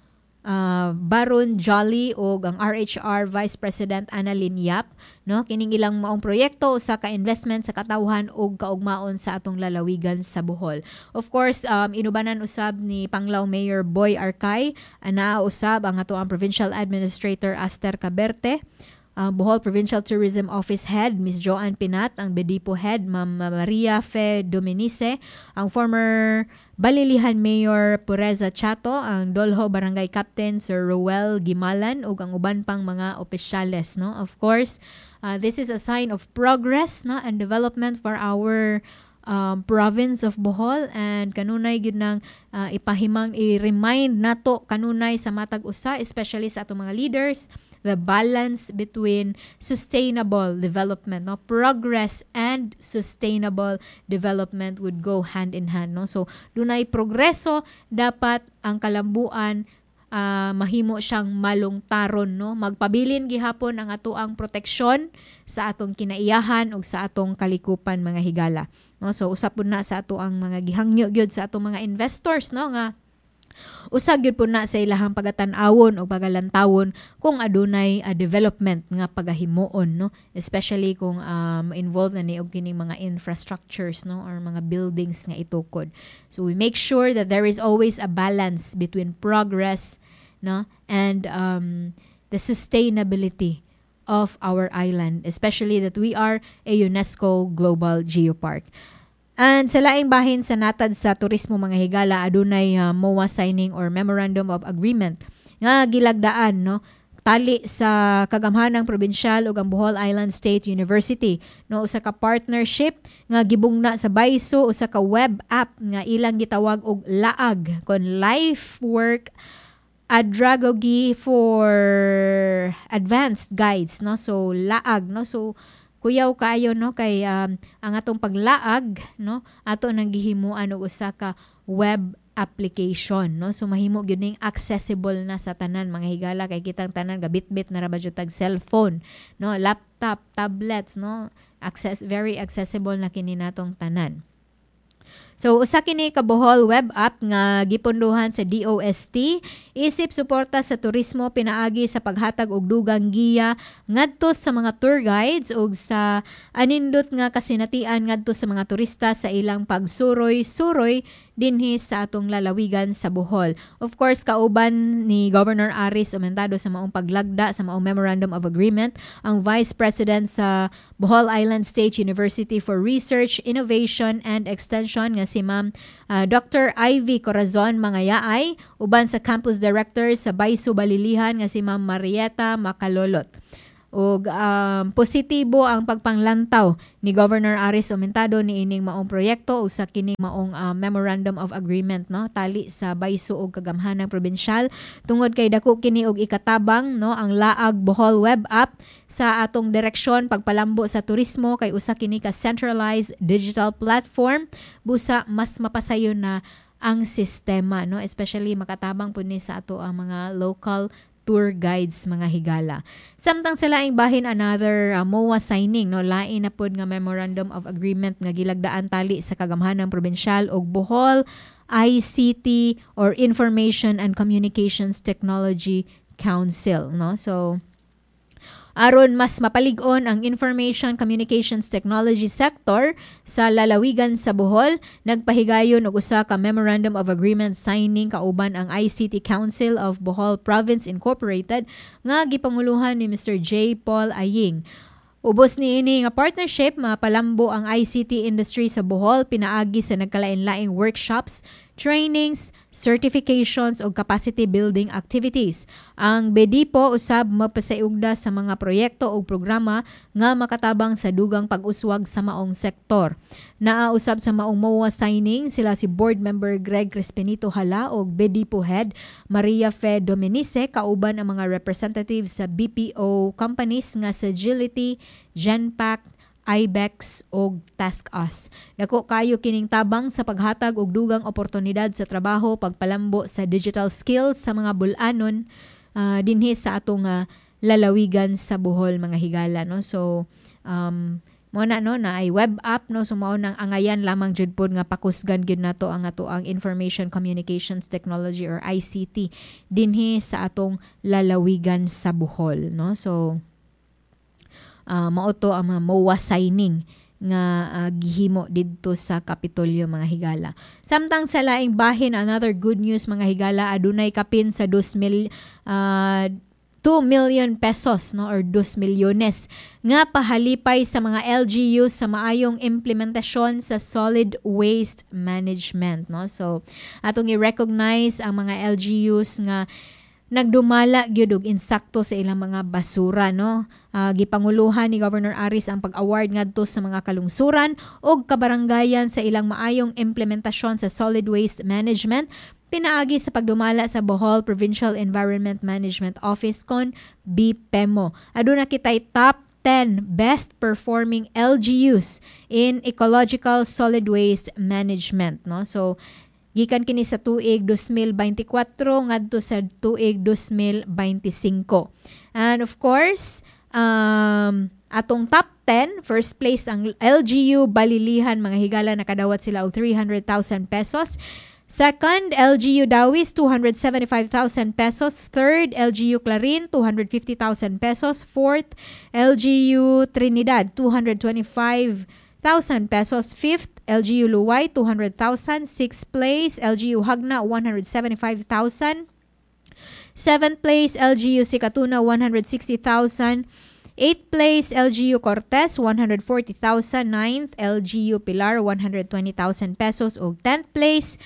uh, Baron Jolly o ang R H R Vice President Annalyn Yap, no, kining ilang maong proyekto sa ka-investment sa katawhan ug kaugmaon sa atong lalawigan sa Bohol. Of course, um, inubanan usab ni Panglao Mayor Boy Arcay, ana usab ang ato ang Provincial Administrator Aster Caberte, ang Bohol Provincial Tourism Office Head Miss Joanne Pinat, ang Bedipo Head Ma'am Maria Fe Dominice, ang former Balilihan Mayor Pureza Chato, ang Dolho Barangay Captain Sir Roel Gimalan ug ang uban pang mga opisyales, no. Of course, uh, this is a sign of progress, no, and development for our um, province of Bohol, and kanunay gyud nang uh, ipahimang i-remind nato kanunay sa matag usa, especially sa atong mga leaders, the balance between sustainable development, no, progress and sustainable development would go hand in hand, no. So dunay progreso, dapat ang kalambuan uh, mahimo siyang malungtaron, no. Magpabilin gihapon ang atoang proteksyon sa atong kinaiyahan ug sa atong kalikupan mga higala, no. So usap pud na sa ato ang mga gihangyo gyud sa atong mga investors, no, nga usag gyud po na sa ilahang pagatan-awon o pagalantawon kung adunay uh, development nga pagahimuon, no, especially kung um, involved na ni og kining mga infrastructures, no, or mga buildings nga itukod. So we make sure that there is always a balance between progress, no, and um, the sustainability of our island, especially that we are a UNESCO Global Geopark. And sa laing bahin sa natad sa turismo mga higala, adunay uh, M O A signing or Memorandum of Agreement nga gilagdaan, no, tali sa kagamhanang probinsyal ug ang Bohol Island State University, no, usa ka partnership nga gibungna sa Baiso, usa ka web app nga ilang gitawag og Laag kon Life Work Adragogy for advanced guides, no, so Laag, no, so kuyaw kayo, no, kay um, ang atong paglaag, no, ato nang gihimuan og usa ka web application, no, so mahimo gyud ning accessible na sa tanan mga higala, kay kitang tanan gabit-bit na ra ba jud tag cellphone, no, laptop, tablets, no, access very accessible na kini natong tanan. So usa kini ka Bohol web app nga gipunduhan sa D O S T isip suporta sa turismo pinaagi sa paghatag og dugang giya ngadto sa mga tour guides ug sa anindot nga kasinatian ngadto sa mga turista sa ilang pagsuroy-suroy dinhi sa atong lalawigan sa Bohol. Of course, kauban ni Governor Aris Aumentado sa maong paglagda sa maong Memorandum of Agreement ang Vice President sa Bohol Island State University for Research, Innovation and Extension nga si Ma'am uh, Doctor Ivy Corazon Mangayaay, uban sa Campus Director sa Baiso Balilihan nga si Ma'am Marieta Macalolot. Ug um, positibo ang pagpanglantaw ni Governor Aris Aumentado ni ining maong proyekto usa kining maong uh, Memorandum of Agreement, no, tali sa Baiso ug kagamhanang probinsyal tungod kay dako kini og ikatabang, no, ang Laag Bohol web app sa atong direksyon pagpalambo sa turismo kay usa kini ka centralized digital platform busa mas mapasayon na ang sistema, no, especially makatabang pud ni sa ato ang mga local tour guides mga higala. Samtang sa laing bahin another uh, M O A signing, no, lain na pod nga Memorandum of Agreement nga gilagdaan tali sa kagamhanang probinsyal og Bohol I C T or Information and Communications Technology Council, no. So aron mas mapalig-on ang information communications technology sector sa lalawigan sa Bohol, nagpahigayon og usa ka Memorandum of Agreement signing kauban ang I C T Council of Bohol Province Incorporated nga gipanguluhan ni Mister J. Paul Aying. Ubos ni ini nga partnership, mapalambo ang I C T industry sa Bohol pinaagi sa nagkalain-laing workshops, trainings, certifications o capacity building activities. Ang BEDIPO usab mapasayugda sa mga proyekto o programa nga makatabang sa dugang pag-uswag sa maong sektor. Naausab sa maong M O A signing sila si Board Member Greg Crispinito Hala o BEDIPO Head Maria Fe Dominice kauban ang mga representatives sa B P O companies nga sa Agility, Genpact, Ibex o TaskUs. Dako kayo kining tabang sa paghatag og dugang oportunidad sa trabaho, pagpalambo sa digital skills sa mga bul-anon uh, dinhi sa atong uh, lalawigan sa Bohol mga higala, no. So um mo na, no, na ay web app, no, so mao nang angayan lamang jud pod nga pakusgan gyud nato ang ato ang Information Communications Technology or I C T dinhi sa atong lalawigan sa Bohol, no. So Uh, mao to ang mga M O A signing nga uh, gihimo didto sa Kapitolyo mga higala. Samtang sa laing bahin another good news mga higala, adunay kapin sa two mil uh, two million pesos, no, or two milyones nga pahalipay sa mga L G Us sa maayong implementasyon sa solid waste management, no. So atong i-recognize ang mga L G Us nga nagdumala gyud og insakto sa ilang mga basura, no. Uh, gipanguluhan ni Governor Aris ang pag-award ngadto sa mga kalungsuran og kabarangayan sa ilang maayong implementasyon sa solid waste management pinaagi sa pagdumala sa Bohol Provincial Environment Management Office kon B P E M O. Aduna kitay top ten best performing L G Us in ecological solid waste management, no. So gikan kini sa tuig two mil twenty-four ngadto sa tuig two mil twenty-five. And of course, um, atong top ten, first place ang L G U Balilihan mga higala, nakadawat sila og three hundred thousand pesos. Second, L G U Dawis, two hundred seventy-five thousand pesos. Third, L G U Clarin, two hundred fifty thousand pesos. Fourth, L G U Trinidad, two hundred twenty-five thousand pesos. Fifth, L G U Luway, two hundred thousand. Sixth place, L G U Hagna, one hundred seventy-five thousand. Seventh place, L G U Sikatuna, one hundred sixty thousand. Eighth place, L G U Cortez, one hundred forty thousand. Ninth, L G U Pilar, one hundred twenty thousand pesos. O tenth place,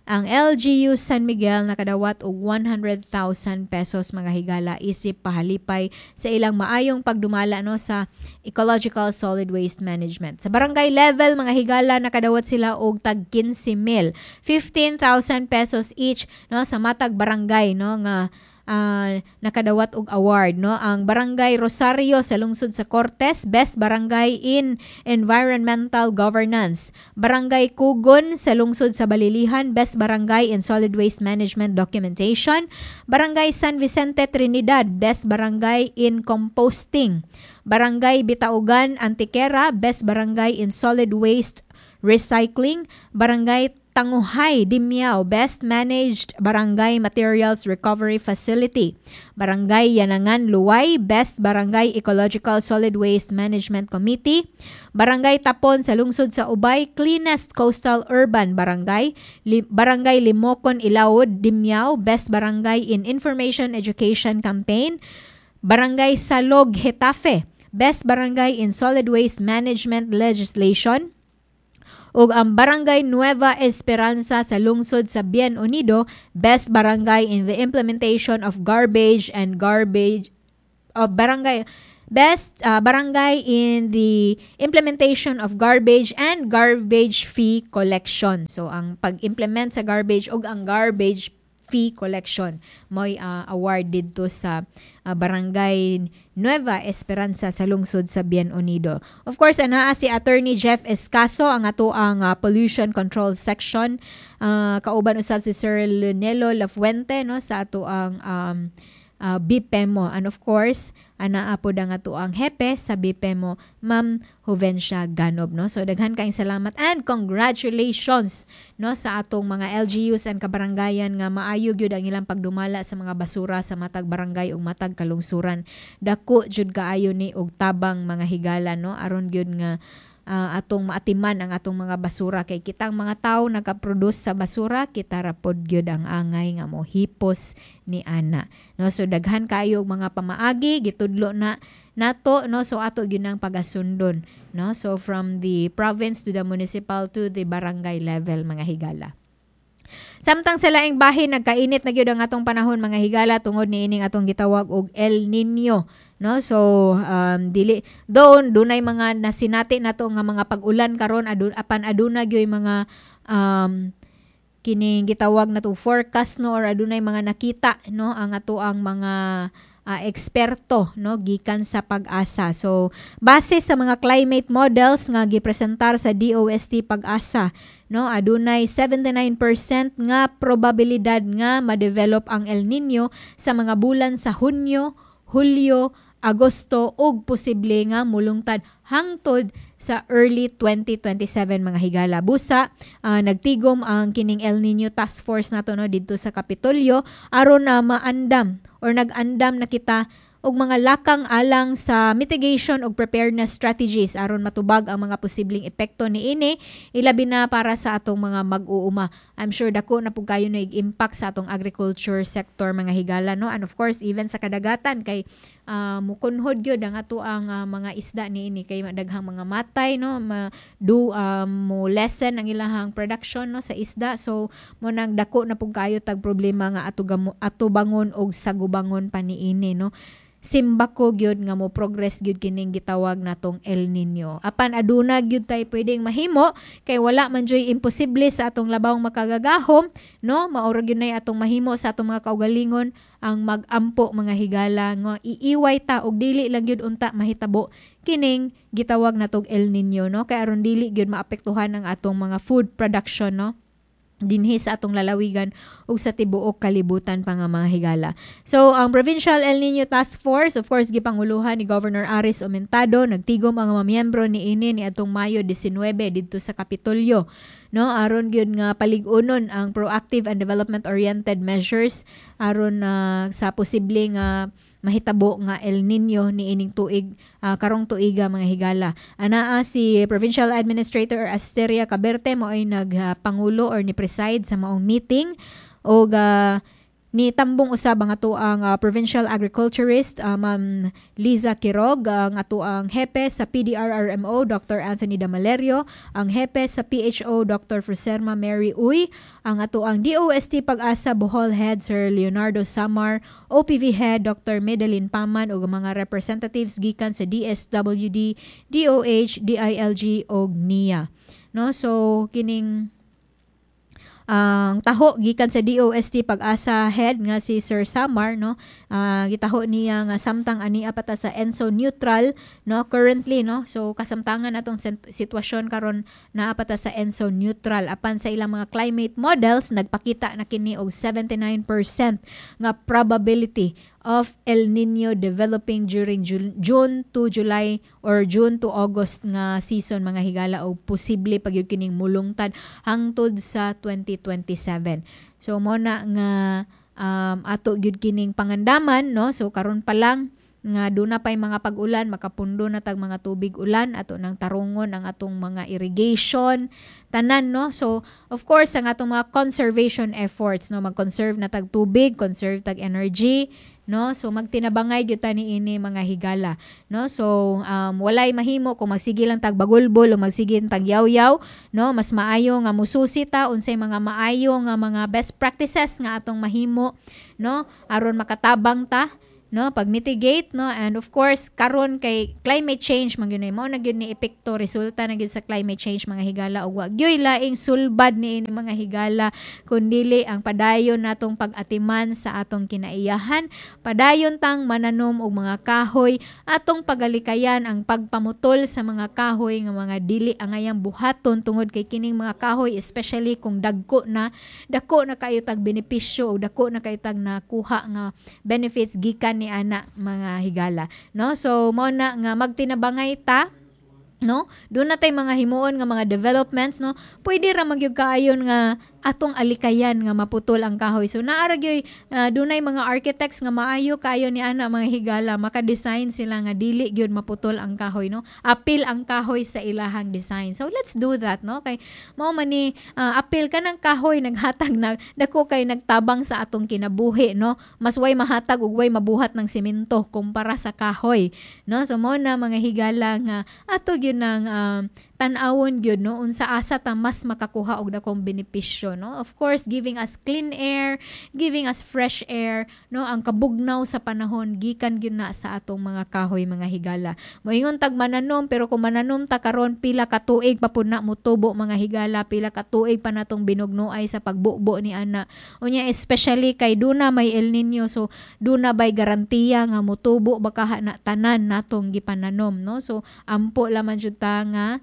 ang L G U San Miguel nakadawat og one hundred thousand pesos mga higala isip pahalipay sa ilang maayong pagdumala no sa ecological solid waste management. Sa barangay level mga higala nakadawat sila og tag fifteen mil, fifteen thousand pesos each no sa matag barangay no nga Uh, nakadawat og award no ang Barangay Rosario sa lungsod sa Cortes, Best Barangay in Environmental Governance. Barangay Kugon sa lungsod sa Balilihan, Best Barangay in Solid Waste Management Documentation. Barangay San Vicente Trinidad, Best Barangay in Composting. Barangay Bitaugan Antiquera, Best Barangay in Solid Waste Recycling. Barangay Tanguhay, Dimiao, Best Managed Barangay Materials Recovery Facility. Barangay Yanangan, Luway, Best Barangay Ecological Solid Waste Management Committee. Barangay Tapon sa lungsod sa Ubay, Cleanest Coastal Urban Barangay. Li- Barangay Limokon, Ilaod, Dimiao, Best Barangay in Information Education Campaign. Barangay Salog, Hetafe, Best Barangay in Solid Waste Management Legislation. Ug ang Barangay Nueva Esperanza sa lungsod sa Bien Unido, Best Barangay in the Implementation of Garbage and Garbage of Barangay Best uh, Barangay in the Implementation of Garbage and Garbage Fee Collection. So ang pag-implement sa garbage ug ang garbage fee collection mo'y uh, award dito sa uh, Barangay Nueva Esperanza sa lungsod sa Bien Unido. Of course, anaa si Attorney Jeff Escaso ang ato ang uh, Pollution Control Section. Uh, kauban usab si Sir Lunelo Lafuente no sa ato ang um, uh, B P E M O. And of course, anaa po ang ato ang hepe sa B P E M O, Ma'am Juvencia Ganob. No? So, daghan kayong salamat and congratulations no sa atong mga L G Us and kabarangayan nga maayo gyud ang ilang pagdumala sa mga basura sa matag barangay ug matag kalungsuran. Dako jud kaayo ni og tabang mga higala no aron gyud nga uh, atong maatiman ang atong mga basura kay kitang mga tawo nagaproduce sa basura kita ra pod gyud ang angay nga mohipos ni ana no. So daghan kaayo og mga pamaagi gitudlo na nato no, so ato gyud ang pagasundon no, so from the province to the municipal to the barangay level mga higala. Samtang sa laing bahin nagkainit na gyud ang atong panahon mga higala tungod niining atong gitawag og El Nino no. So um dili doon dunay mga nasinati nato nga mga pag-ulan karon adun apan aduna gyud mga um kining gitawag nato forecast no or adunay mga nakita no ang ato ang mga uh, eksperto no gikan sa Pag-asa. So base sa mga climate models nga gipresentar sa D O S T Pag-asa no adunay seventy-nine percent nga probabilidad nga ma-develop ang El Nino sa mga bulan sa Hunyo, Hulyo, Agosto ug posible nga mulungtad hangtod sa early twenty twenty-seven mga higala. Busa uh, nagtigom ang kining El Nino Task Force nato no didto sa Kapitolyo aron na maandam or nag-andam na kita og mga lakang alang sa mitigation og preparedness strategies aron matubag ang mga posibleng epekto niini ilabi na para sa atong mga mag-uuma. I'm sure dako na pug kayo na impact sa atong agriculture sector mga higala no, and of course even sa kadagatan kay uh, mukunhod gyud ang ato ang uh, mga isda niini kay daghang mga matay no ma, do um, mo lessen ang ilahang production no sa isda. So mo nang dako na pug kayo tag problema nga ato ato bangon og sagubangon pa niini no. Simbako gyud nga mo progress gyud kining gitawag natong El Nino. Apan aduna gyud tay pwedeng mahimo kay wala man joy imposible sa atong labawng makagagahom no. Maura gyud nay atong mahimo sa atong mga kaugalingon ang mag-ampo mga higala nga iiway ta og dili lang gyud unta mahitabo kining gitawag natong El Nino no kay aron dili gyud maapektuhan ang atong mga food production no dinhi sa atong lalawigan ug sa tibuok kalibutan pa nga mga higala. So ang Provincial El Nino Task Force of course gipanguluhan ni Governor Aris Aumentado, nagtigom ang mga miyembro niini ni atong Mayo nineteen didto sa Kapitolyo no aron gyud nga palig-unon ang proactive and development oriented measures aron uh, sa posibleng nga uh, mahitabo nga El Nino niining tuig uh, karong tuiga mga higala. Anaa si Provincial Administrator Asteria Caberte mo ay nagpangulo uh, or ni preside sa maong meeting og uh, ni tambong usab ang ato ang uh, provincial agriculturist uh, Ma'am Liza Quirog, ang ato ang hepe sa P D R R M O Doctor Anthony Damalerio, ang hepe sa P H O Doctor Fruserma Mary Uy, ang ato ang D O S T Pag-asa Bohol Head Sir Leonardo Samar, O P V Head Doctor Medellin Paman ug mga representatives gikan sa D S W D, D O H, D I L G ug N I A. No, so kining ang uh, taho gikan sa D O S T Pag-asa head nga si Sir Samar, no, uh, gitaho niya nga samtang ani apata sa ENSO neutral, no, currently, no, so kasamtangan atong sitwasyon karon na apata sa ENSO neutral apan sa ilang mga climate models nagpakita na kini og seventy-nine percent nga probability of El Nino developing during June to July or June to August nga season mga higala o posible pagyud kining mulungtad hangtod sa twenty twenty-seven. So mo na nga um, ato gyud kining pangandaman, no, so karon pa lang nga duna pay mga pag-ulan, makapundo na tag mga tubig ulan ato nang tarungon ang atong mga irrigation tanan, no. So of course ang atong mga conservation efforts, no, mag-conserve na tag tubig, conserve tag energy, no, so magtinabangay gyud ta niini mga higala, no. So um, walay mahimo kung magsige lang tag bagulbol o magsige tag yaw-yaw, no, mas maayo nga mususi ta unsay mga maayo nga mga best practices nga atong mahimo, no, aron makatabang ta, no, pag mitigate, no, and of course karon kay climate change man gyud mo na gyud ni epekto resulta na gyud sa climate change mga higala ug wa gyud laing sulbad ni mga higala kundili ang padayon natong pag-atiman sa atong kinaiyahan, padayon tang mananom og mga kahoy, atong pagalikayan ang pagpamutol sa mga kahoy nga mga dili angayang buhaton tungod kay kining mga kahoy especially kung dagko na dako na kayo tag benepisyo o dako na kayo tag nakuha nga benefits gikan ni ana mga higala, no. So mo na nga magtinabangay ta, no, doon na tay mga himuon nga mga developments, no, pwede ra magyug kaayon nga atong alikayan nga maputol ang kahoy. So naara gyud uh, dunay mga architects nga maayo kayo ni ana mga higala, maka-design sila nga dili gyud maputol ang kahoy, no, apil ang kahoy sa ilahang design. So let's do that, no, kay mao man ni uh, apil ka ng kahoy naghatag nag dako kay nagtabang sa atong kinabuhi, no, mas way mahatag ug way mabuhat ng semento kumpara sa kahoy, no. So mo na mga higala nga ato gyud nang um, tan-awon gyud, no, unsa asa ta mas makakuha og dakong benepisyo, no. Of course giving us clean air, giving us fresh air, no, ang kabugnaw sa panahon gikan gyud na sa atong mga kahoy mga higala. Moingon tag mananom pero kung mananom ta karon pila ka tuig pa pud na mutubo mga higala, pila ka tuig pa natong binugnoay sa pagbubo ni ana. Unya especially kay duna may El Nino, so duna bay garantiya nga mutubo baka na tanan natong gipananom, no. So ampo laman jud ta nga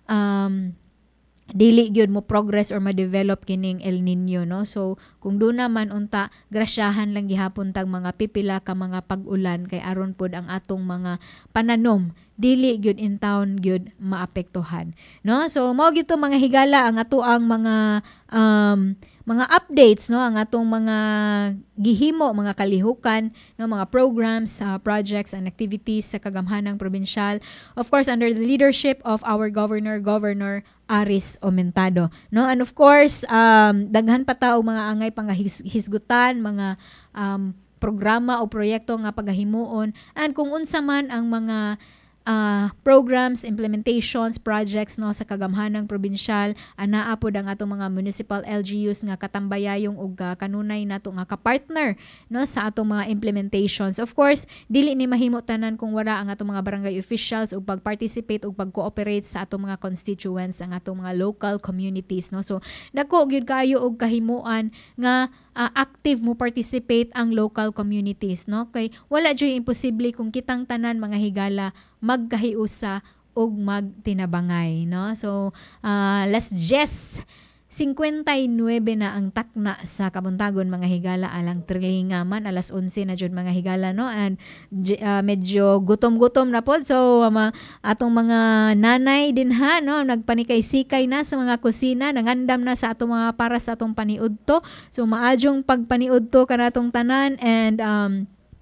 um dili gyud mo progress or ma-develop kining El Nino, no. So kung do naman unta grasyahan lang gihapon tag mga pipila ka mga pag-ulan kay aron pod ang atong mga pananom dili gyud in town gyud maapektuhan, no. So mao gito mga higala ang ato ang mga um mga updates, no, ang atong mga gihimo, mga kalihukan, no, mga programs, uh, projects and activities sa kagamhanang probinsyal, of course under the leadership of our governor governor Aris Omentado, no. And of course um daghan pa ta og mga angay pang his- hisgutan, mga um programa o proyekto nga pagahimuon, and kung unsa man ang mga Uh, programs, implementations, projects, no, sa kagamhanang probinsyal, anaa pod ang atong mga municipal L G Us nga katambayayong ug uh, kanunay nato nga ka-partner, no, sa atong mga implementations. Of course dili ni mahimo tanan kung wala ang atong mga barangay officials ug pag-participate ug pag-cooperate sa atong mga constituents, ang atong mga local communities, no. So dako gyud kayo og kahimuan nga uh, active mo participate ang local communities, no, kay wala jud imposible kung kitang tanan mga higala magkahiusa og magtinabangay, no. So uh, let's just fifty-nine na ang takna sa Kabuntagon mga higala, alang trilinga man alas eleven na jud mga higala, no, and uh, medyo gutom-gutom na pod. So um, atong mga nanay din ha, no, nagpanikay-sikay na sa mga kusina, nangandam na sa atong mga para sa atong paniudto. So maadjong pagpaniudto kanatong tanan, and um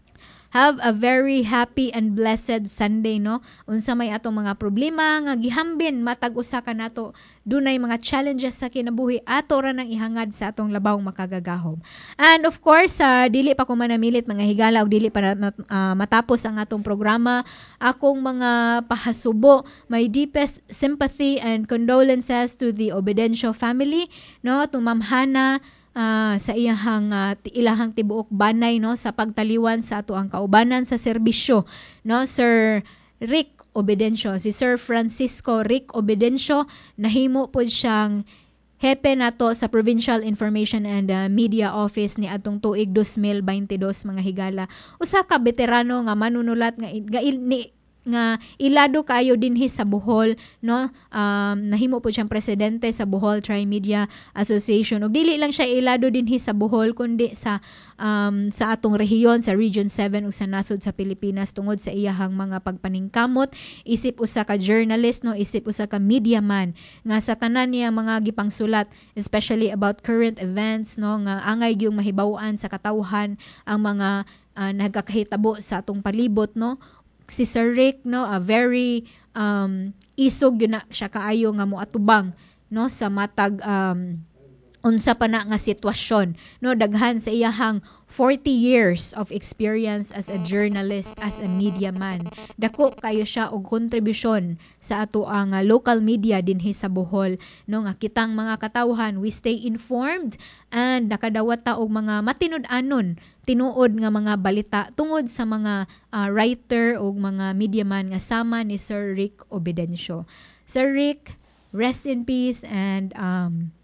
Have a very happy and blessed Sunday, no? Unsa may atong mga problema nga gihambin matag usa ka nato, dunay mga challenges sa kinabuhi ato ra nang ihangad sa atong labaw makagagahom. And of course, uh, dili pa ko manamilit mga higala og dili pa na, uh, matapos ang atong programa, akong mga pahasubo, my deepest sympathy and condolences to the Obedencio family, no? To Ma'am Hana, Uh, sa iyahang uh, ilahang tibuok banay, no, sa pagtaliwan sa ato ang kaubanan sa serbisyo, no, Sir Rick Obedencio, si Sir Francisco Rick Obedencio, nahimo pod siyang hepe nato sa Provincial Information and uh, Media Office ni atong tuig twenty twenty-two mga higala. Usa ka veterano nga manunulat nga, nga ni, nga ilado kayo dinhi sa Bohol, no, um, nahimo po siyang presidente sa Bohol Tri-Media Association, ug dili lang siya ilado dinhi sa Bohol kundi sa um, sa atong rehiyon, sa Region seven ug sa nasod sa Pilipinas tungod sa iyahang mga pagpaningkamot, isip usa ka journalist, no, isip usa ka media man nga sa tanan niya mga gipangsulat, especially about current events, no, nga angay gyud mahibaw-an sa katawhan ang mga uh, nagakahitabo sa atong palibot, no. Si Sir Rick, no, a very um, isog yun na siya kaayo nga moatubang, no, sa matag um, unsa pa na nga sitwasyon, no, daghan sa iyahang forty years of experience as a journalist, as a media man. Dako kayo siya og kontribusyon sa ato ang uh, local media dinhi sa Bohol, no, nga kitang mga katawhan we stay informed and nakadawat ta og mga matinud-anon tinuod nga mga balita tungod sa mga uh, writer o mga media man nga sama ni Sir Rick Obedencio. Sir Rick, rest in peace and um,